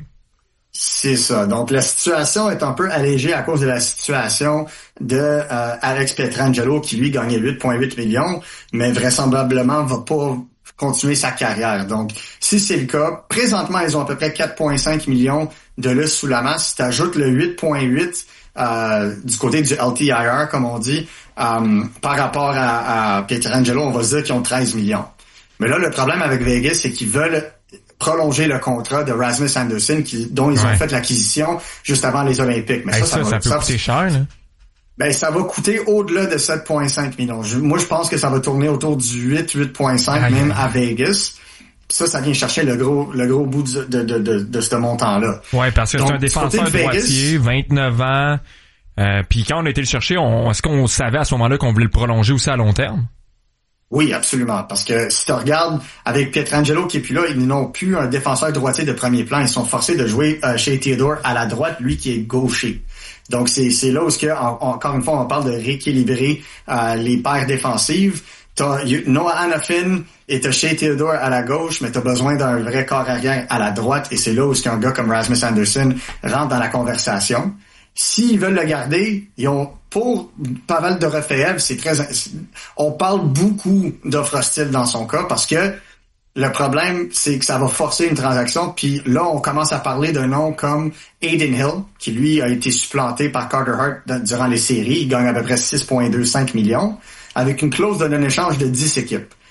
C'est ça. Donc, la situation est un peu allégée à cause de la situation de euh, Alex Pietrangelo, qui, lui, gagnait huit virgule huit millions, mais vraisemblablement va pas continuer sa carrière. Donc, si c'est le cas, présentement, ils ont à peu près quatre virgule cinq millions de lustre sous la masse. Si t'ajoutes le huit virgule huit Euh, du côté du L T I R, comme on dit, euh, par rapport à, à Pietrangelo, on va se dire qu'ils ont treize millions. Mais là, le problème avec Vegas, c'est qu'ils veulent prolonger le contrat de Rasmus Anderson, qui, dont ils ouais. ont fait l'acquisition juste avant les Olympiques. Mais hey, ça, ça, ça, ça, va, peut ça, coûter cher, là. Ben, ça va coûter au-delà de sept virgule cinq millions. Je, moi, je pense que ça va tourner autour du huit, huit virgule cinq, ah, même à Vegas. Ça, ça vient chercher le gros, le gros bout de, de, de, de, de ce montant-là. Ouais, parce que c'est un défenseur de droitier, vingt-neuf ans. Euh, puis quand on a été le chercher, on, est-ce qu'on savait à ce moment-là qu'on voulait le prolonger aussi à long terme? Oui, absolument. Parce que si tu regardes avec Pietrangelo qui est plus là, ils n'ont plus un défenseur droitier de premier plan. Ils sont forcés de jouer euh, chez Theodore à la droite, lui qui est gaucher. Donc c'est, c'est là où ce que, en, encore une fois, on parle de rééquilibrer euh, les paires défensives. T'as Noah Hanifin et t'as Shea Theodore à la gauche, mais t'as besoin d'un vrai corps arrière à la droite, et c'est là où un gars comme Rasmus Anderson rentre dans la conversation. S'ils veulent le garder, ils ont, pour Pavel Dorofeyev, c'est très, on parle beaucoup d'offres hostiles dans son cas, parce que le problème, c'est que ça va forcer une transaction, puis là, on commence à parler d'un nom comme Aiden Hill, qui lui a été supplanté par Carter Hart durant les séries. Il gagne à peu près six virgule vingt-cinq millions, avec une clause de non-échange de dix équipes.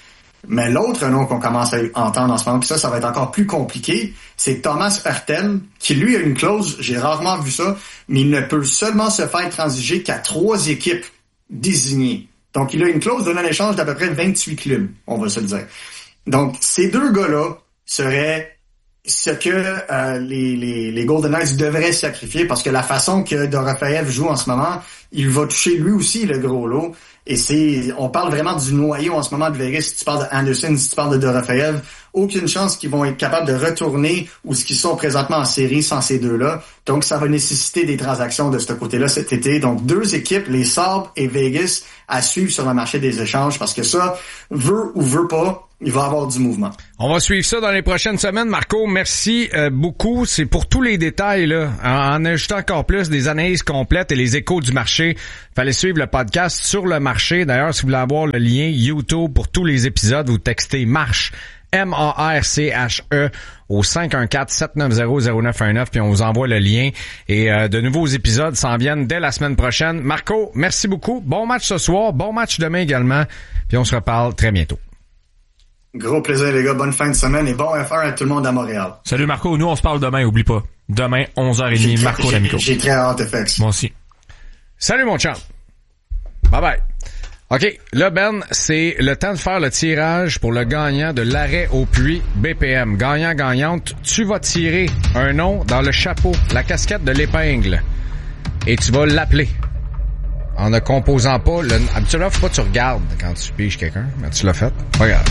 Mais l'autre nom qu'on commence à entendre en ce moment, puis ça, ça va être encore plus compliqué, c'est Thomas Hertel, qui lui a une clause, j'ai rarement vu ça, mais il ne peut seulement se faire transiger qu'à trois équipes désignées. Donc, il a une clause de non-échange d'à peu près vingt-huit clubs, on va se le dire. Donc, ces deux gars-là seraient ce que euh, les, les, les Golden Knights devraient sacrifier, parce que la façon que Dorofeev joue en ce moment, il va toucher lui aussi le gros lot. Et c'est, on parle vraiment du noyau en ce moment de Vegas. Si tu parles de Anderson, si tu parles de Dorofeev, aucune chance qu'ils vont être capables de retourner où ce qu'ils sont présentement en série sans ces deux-là. Donc, ça va nécessiter des transactions de ce côté-là cet été. Donc, deux équipes, les Sabres et Vegas, à suivre sur le marché des échanges, parce que ça, veut ou veut pas, il va y avoir du mouvement. On va suivre ça dans les prochaines semaines. Marco, merci euh, beaucoup. C'est pour tous les détails, là, en, en ajoutant encore plus des analyses complètes et les échos du marché. Fallait suivre le podcast sur le marché. D'ailleurs, si vous voulez avoir le lien YouTube pour tous les épisodes, vous textez MARCHE, M A R C H E, au cinq un quatre, sept neuf zéro, zéro neuf un neuf, puis on vous envoie le lien. Et euh, de nouveaux épisodes s'en viennent dès la semaine prochaine. Marco, merci beaucoup. Bon match ce soir, bon match demain également, puis on se reparle très bientôt. Gros plaisir, les gars. Bonne fin de semaine et bon F un à tout le monde à Montréal. Salut Marco. Nous, on se parle demain. Oublie pas. Demain, onze heures trente, Marco D'Amico. J'ai très hâte, F X. Moi aussi. Salut, mon chum. Bye bye. OK. Là, Ben, c'est le temps de faire le tirage pour le gagnant de l'arrêt au puits B P M. Gagnant-gagnante, tu vas tirer un nom dans le chapeau, la casquette de l'épingle. Et tu vas l'appeler. En ne composant pas le... Habituellement, faut pas que tu regardes quand tu piges quelqu'un. Mais tu l'as fait. Regarde.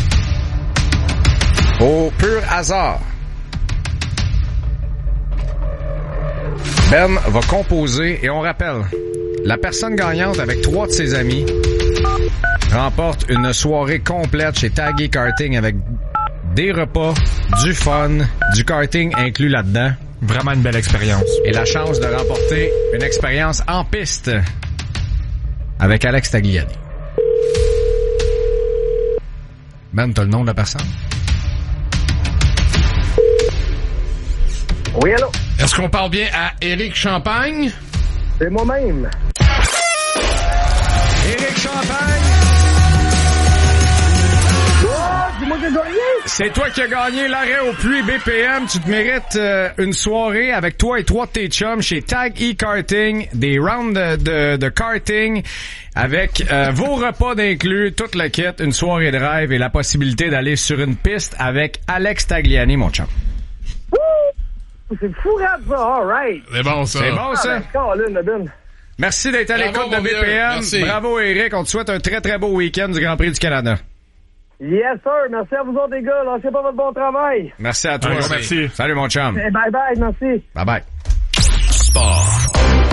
Au pur hasard, Ben va composer et on rappelle, la personne gagnante avec trois de ses amis remporte une soirée complète chez Taggy Karting avec des repas, du fun, du karting inclus là-dedans. Vraiment une belle expérience. Et la chance de remporter une expérience en piste avec Alex Tagliani. Ben, t'as le nom de la personne? Oui, allô? Est-ce qu'on parle bien à Éric Champagne? C'est moi-même. Éric Champagne! Oh, c'est moi qui ai gagné! C'est toi qui as gagné l'arrêt au puits B P M. Tu te mérites euh, une soirée avec toi et trois de tes chums chez Tag E-Karting, des rounds de, de, de karting avec euh, vos repas d'inclus, toute la kit, une soirée de rêve et la possibilité d'aller sur une piste avec Alex Tagliani, mon chum. C'est fou, rap, ça. All right. C'est bon, ça. C'est bon, ça. Ah, ben, Merci d'être à l'écoute de B P M. Merci. Bravo, Eric. On te souhaite un très, très beau week-end du Grand Prix du Canada. Yes, sir. Merci à vous autres, les gars. Lâchez pas votre bon travail. Merci à toi. Merci. Merci. Salut, mon chum. Hey, bye bye, merci. Bye bye. Sport.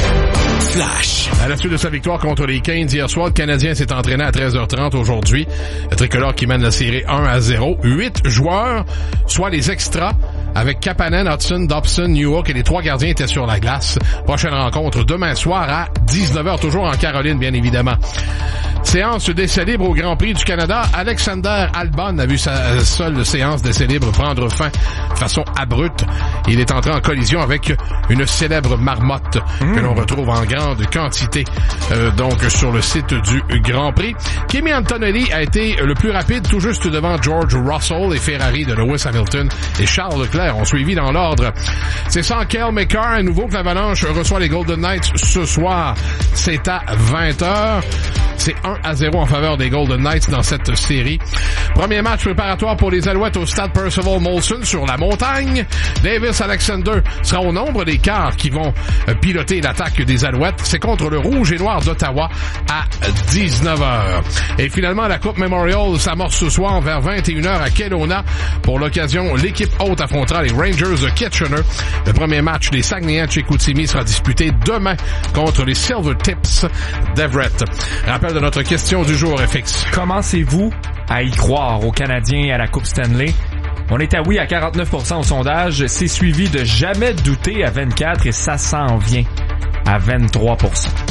Flash. À la suite de sa victoire contre les Canes hier soir, le Canadien s'est entraîné à treize heures trente aujourd'hui. Le tricolore qui mène la série un à zéro. Huit joueurs, soit les extras, avec Kapanen, Hudson, Dobson, Newhook et les trois gardiens étaient sur la glace. Prochaine rencontre demain soir à dix-neuf heures, toujours en Caroline, bien évidemment. Séance d'essai libre au Grand Prix du Canada. Alexander Albon a vu sa seule séance d'essai libre prendre fin de façon abrupte. Il est entré en collision avec une célèbre marmotte mmh. que l'on retrouve en grande quantité euh, donc sur le site du Grand Prix. Kimi Antonelli a été le plus rapide, tout juste devant George Russell et Ferrari de Lewis Hamilton et Charles Leclerc ont suivi dans l'ordre. C'est sans Cale Makar à nouveau que l'Avalanche reçoit les Golden Knights ce soir. C'est à vingt heures. C'est un à zéro en faveur des Golden Knights dans cette série. Premier match préparatoire pour les Alouettes au stade Percival Molson sur la montagne. Davis Alexander sera au nombre des quarts qui vont piloter l'attaque des Alouettes. C'est contre le Rouge et Noir d'Ottawa à dix-neuf heures. Et finalement, la Coupe Memorial s'amorce ce soir vers vingt et une heures à Kelowna. Pour l'occasion, l'équipe haute affrontera les Rangers de Kitchener. Le premier match des Saguenayens de Chicoutimi sera disputé demain contre les Silver Tips d'Everett. Rappel de notre question du jour, F X. Commencez-vous à y croire aux Canadiens et à la Coupe Stanley? On est à oui à quarante-neuf pour cent au sondage. C'est suivi de jamais douter à vingt-quatre et ça s'en vient à vingt-trois pour cent.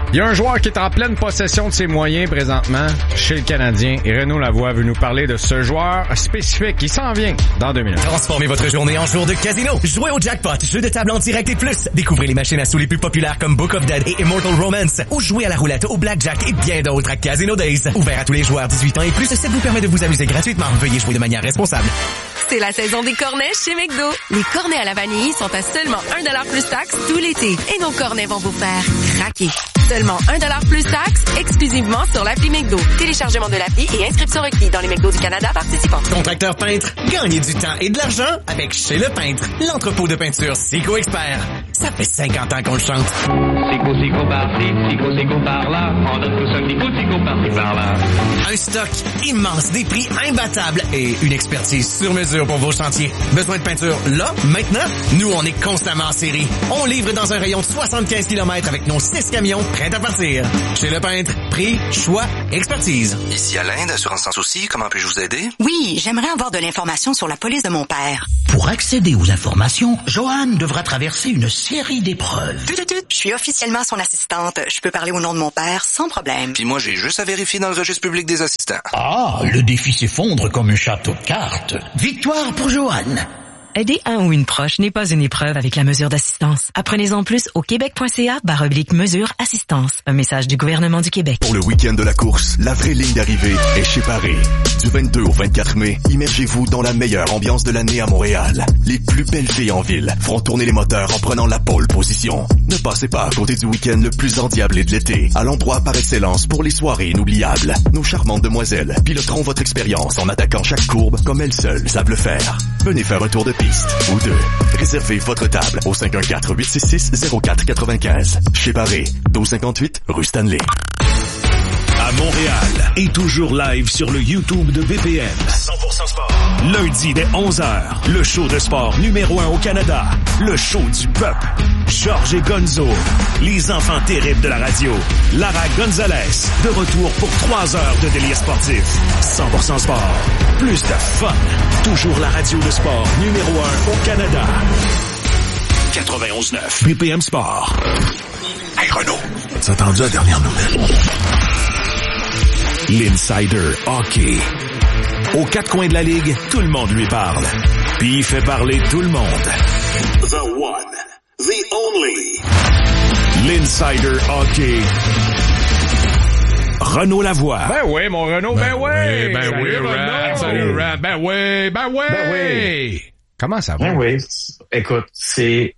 Il y a un joueur qui est en pleine possession de ses moyens présentement chez le Canadien et Renaud Lavoie veut nous parler de ce joueur spécifique qui s'en vient dans deux minutes. Transformez votre journée en jour de casino. Jouez au jackpot, jeu de table en direct et plus. Découvrez les machines à sous les plus populaires comme Book of Dead et Immortal Romance. Ou jouez à la roulette, au blackjack et bien d'autres à Casino Days. Ouvert à tous les joueurs dix-huit ans et plus, ça vous permet de vous amuser gratuitement. Veuillez jouer de manière responsable. C'est la saison des cornets chez McDo. Les cornets à la vanille sont à seulement un dollar plus taxe tout l'été. Et nos cornets vont vous faire craquer. Seulement un dollar plus taxe, exclusivement sur l'appli McDo. Téléchargement de l'appli et inscription requis dans les McDo du Canada participants. Contracteur peintre, gagnez du temps et de l'argent avec Chez Le Peintre, l'entrepôt de peinture Sico Expert. Ça fait cinquante ans qu'on le chante. Sico, Sico par-ci, Sico, Sico par-là. On donne tous un petit coup de Sico par-ci, par-là. Un stock immense, des prix imbattables et une expertise sur mesure pour vos chantiers. Besoin de peinture là, maintenant? Nous, on est constamment en série. On livre dans un rayon de soixante-quinze kilomètres avec nos six camions prêts à partir. Chez Le Peintre, prix, choix, expertise. Ici Alain d'Assurance Sans Souci, comment puis-je vous aider? Oui, j'aimerais avoir de l'information sur la police de mon père. Pour accéder aux informations, Joanne devra traverser une série d'épreuves. Tut, tut, tut. Je suis officiellement son assistante. Je peux parler au nom de mon père sans problème. Puis moi, j'ai juste à vérifier dans le registre public des assistants. Ah, le défi s'effondre comme un château de cartes. Victoire pour Joanne. Aider un ou une proche n'est pas une épreuve avec la mesure d'assistance. Apprenez-en plus au québec.ca barre oblique mesure assistance. Un message du gouvernement du Québec. Pour le week-end de la course, la vraie ligne d'arrivée est chez Paré. Du vingt-deux au vingt-quatre mai, immergez-vous dans la meilleure ambiance de l'année à Montréal. Les plus belles filles en ville feront tourner les moteurs en prenant la pole position. Ne passez pas à côté du week-end le plus endiablé de l'été. À l'endroit par excellence pour les soirées inoubliables. Nos charmantes demoiselles piloteront votre expérience en attaquant chaque courbe comme elles seules savent le faire. Venez faire un tour de piste ou deux. Réservez votre table au cinq un quatre, huit six six, zéro quatre quatre-vingt-quinze. Chez Paré, douze cinquante-huit, rue Stanley. À Montréal et toujours live sur le YouTube de B P M. cent pour cent sport. Lundi dès onze heures, le show de sport numéro un au Canada. Le show du peuple. Georges et Gonzo. Les enfants terribles de la radio. Lara Gonzalez. De retour pour trois heures de délire sportif. cent pour cent sport. Plus de fun. Toujours la radio de sport numéro un au Canada. quatre-vingt-onze neuf. B P M Sport. Hey Renaud, t'as entendu la dernière nouvelle? L'Insider Hockey. Aux quatre coins de la ligue, tout le monde lui parle. Puis il fait parler tout le monde. The one, the only. L'Insider Hockey. Renaud Lavoie. Ben oui, mon Renaud, ben, ben oui. Ben Salut, oui, Rat, salut Rat, ben oui, ben oui. Ben oui. Comment ça va? Ben oui. Écoute, c'est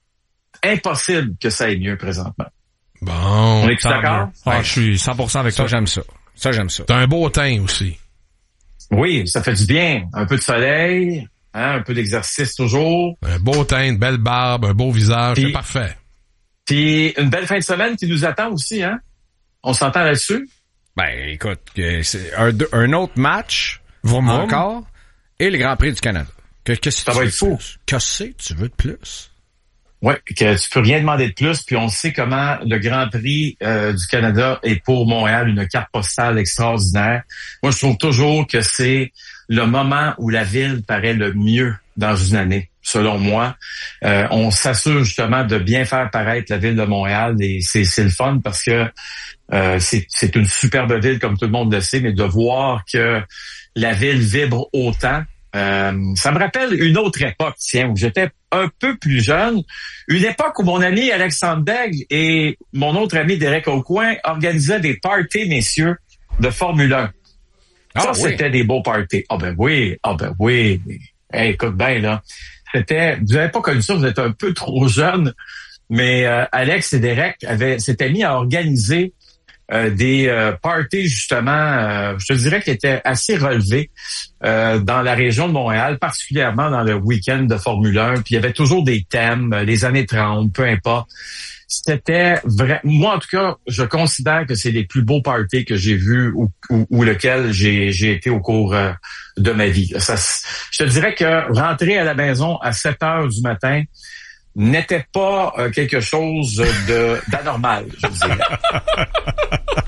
impossible que ça aille mieux présentement. Bon. On est-tu d'accord? Ah, je suis cent pour cent avec ça, toi. j'aime ça. Ça, j'aime ça. T'as un beau teint aussi. Oui, ça fait du bien. Un peu de soleil, hein, un peu d'exercice toujours. Un beau teint, une belle barbe, un beau visage, Puis, c'est parfait. Puis une belle fin de semaine qui nous attend aussi, hein? On s'entend là-dessus? Ben, écoute, c'est un, un autre match, vroom, encore, et le Grand Prix du Canada. Qu'est-ce que ça va être fou. Qu'est-ce que tu veux de plus? Oui, que tu peux rien demander de plus, puis on sait comment le Grand Prix euh, du Canada est pour Montréal une carte postale extraordinaire. Moi, je trouve toujours que c'est le moment où la ville paraît le mieux dans une année, selon moi. Euh, on s'assure justement de bien faire paraître la ville de Montréal et c'est, c'est le fun parce que euh, c'est, c'est une superbe ville, comme tout le monde le sait, mais de voir que la ville vibre autant, Euh, ça me rappelle une autre époque, tiens, où j'étais un peu plus jeune. Une époque où mon ami Alexandre Daigle et mon autre ami Derek Aucoin organisaient des parties, messieurs, de Formule un. Ah, ça, oui. C'était des beaux parties. Ah ben oui, ah ben oui. Hey, écoute bien, là. C'était, vous n'avez pas connu ça, vous êtes un peu trop jeune, mais euh, Alex et Derek avaient, s'étaient mis à organiser Euh, des euh, parties justement, euh, je te dirais qui étaient assez relevés euh, dans la région de Montréal, particulièrement dans le week-end de Formule un. Puis il y avait toujours des thèmes, les années trente, peu importe. C'était vrai. Moi, en tout cas, je considère que c'est les plus beaux parties que j'ai vus ou, ou, ou lesquels j'ai, j'ai été au cours euh, de ma vie. Ça, je te dirais que rentrer à la maison à sept heures du matin n'était pas euh, quelque chose de d'anormal, je dirais.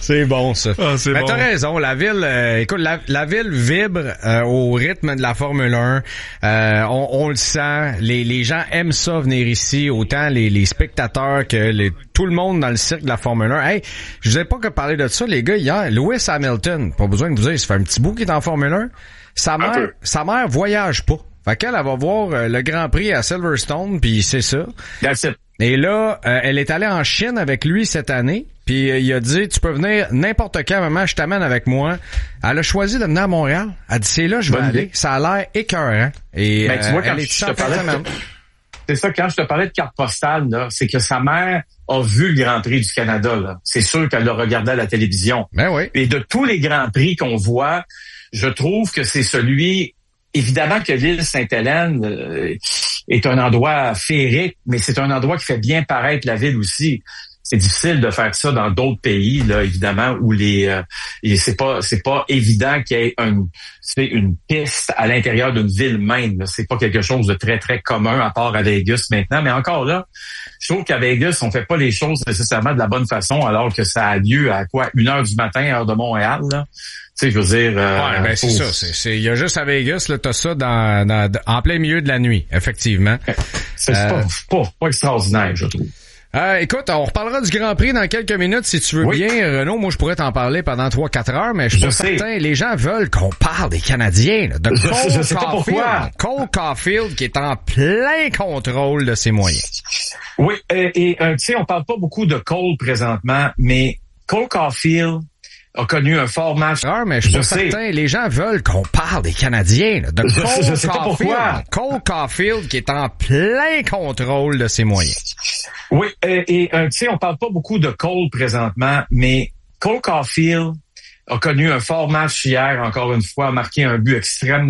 C'est bon, ça. Ah, c'est Mais bon. t'as raison, la ville, euh, écoute, la, la ville vibre euh, au rythme de la Formule un. Euh, on, on le sent. Les, les gens aiment ça, venir ici, autant les, les spectateurs que les, tout le monde dans le cirque de la Formule un. Hey, je vous ai pas que parler de ça, les gars, hier. Lewis Hamilton, pas besoin de vous dire, ça fait un petit bout qu'il est en Formule un. Sa mère, sa mère voyage pas. Fait qu'elle, elle va voir euh, le Grand Prix à Silverstone, puis c'est ça. That's it. Et là, euh, elle est allée en Chine avec lui cette année, puis euh, il a dit, tu peux venir n'importe quand, maman, je t'amène avec moi. Elle a choisi de venir à Montréal. Elle dit, c'est là, je vais Bonne aller. idée. Ça a l'air écœurant. Et Ben, tu vois, euh, quand elle est je te tout parlais simplement- de- c'est ça, quand je te parlais de carte postale, là, c'est que sa mère a vu le Grand Prix du Canada, là. C'est sûr qu'elle l'a regardé à la télévision. Ben oui. Et de tous les Grands Prix qu'on voit, je trouve que c'est celui, évidemment que l'île Sainte-Hélène euh, est un endroit féerique, mais c'est un endroit qui fait bien paraître la ville aussi. C'est difficile de faire ça dans d'autres pays, là, évidemment, où les euh, et c'est pas c'est pas évident qu'il y ait une c'est une piste à l'intérieur d'une ville même. Là. C'est pas quelque chose de très très commun à part à Vegas maintenant. Mais encore là, je trouve qu'à Vegas on fait pas les choses nécessairement de la bonne façon, alors que ça a lieu à quoi une heure du matin heure de Montréal. Là. Tu sais, je veux dire. Euh, Ouais, ben c'est faut- ça. C'est, c'est, il y a juste à Vegas, là, t'as ça dans, dans, en plein milieu de la nuit, effectivement. C'est Euh, pas, pas pas extraordinaire, je trouve. Euh, écoute, on reparlera du Grand Prix dans quelques minutes si tu veux Oui. bien, Renaud. Moi, je pourrais t'en parler pendant trois quatre heures, mais je suis Je pas sais. certain. Les gens veulent qu'on parle des Canadiens, là, de Je- Cole je sais pas Caulfield. pourquoi. Cole Caulfield qui est en plein contrôle de ses moyens. Oui, euh, et euh, tu sais, on parle pas beaucoup de Cole présentement, mais Cole Caulfield a connu un fort match. Ah, mais je suis pas sais. certain. Les gens veulent qu'on parle des Canadiens, là, de Je- Cole je sais pas Caulfield. pourquoi. Cole Caulfield qui est en plein contrôle de ses moyens. Oui, euh, et euh, tu sais, on parle pas beaucoup de Cole présentement, mais Cole Caulfield a connu un fort match hier, encore une fois, a marqué un but extrêmement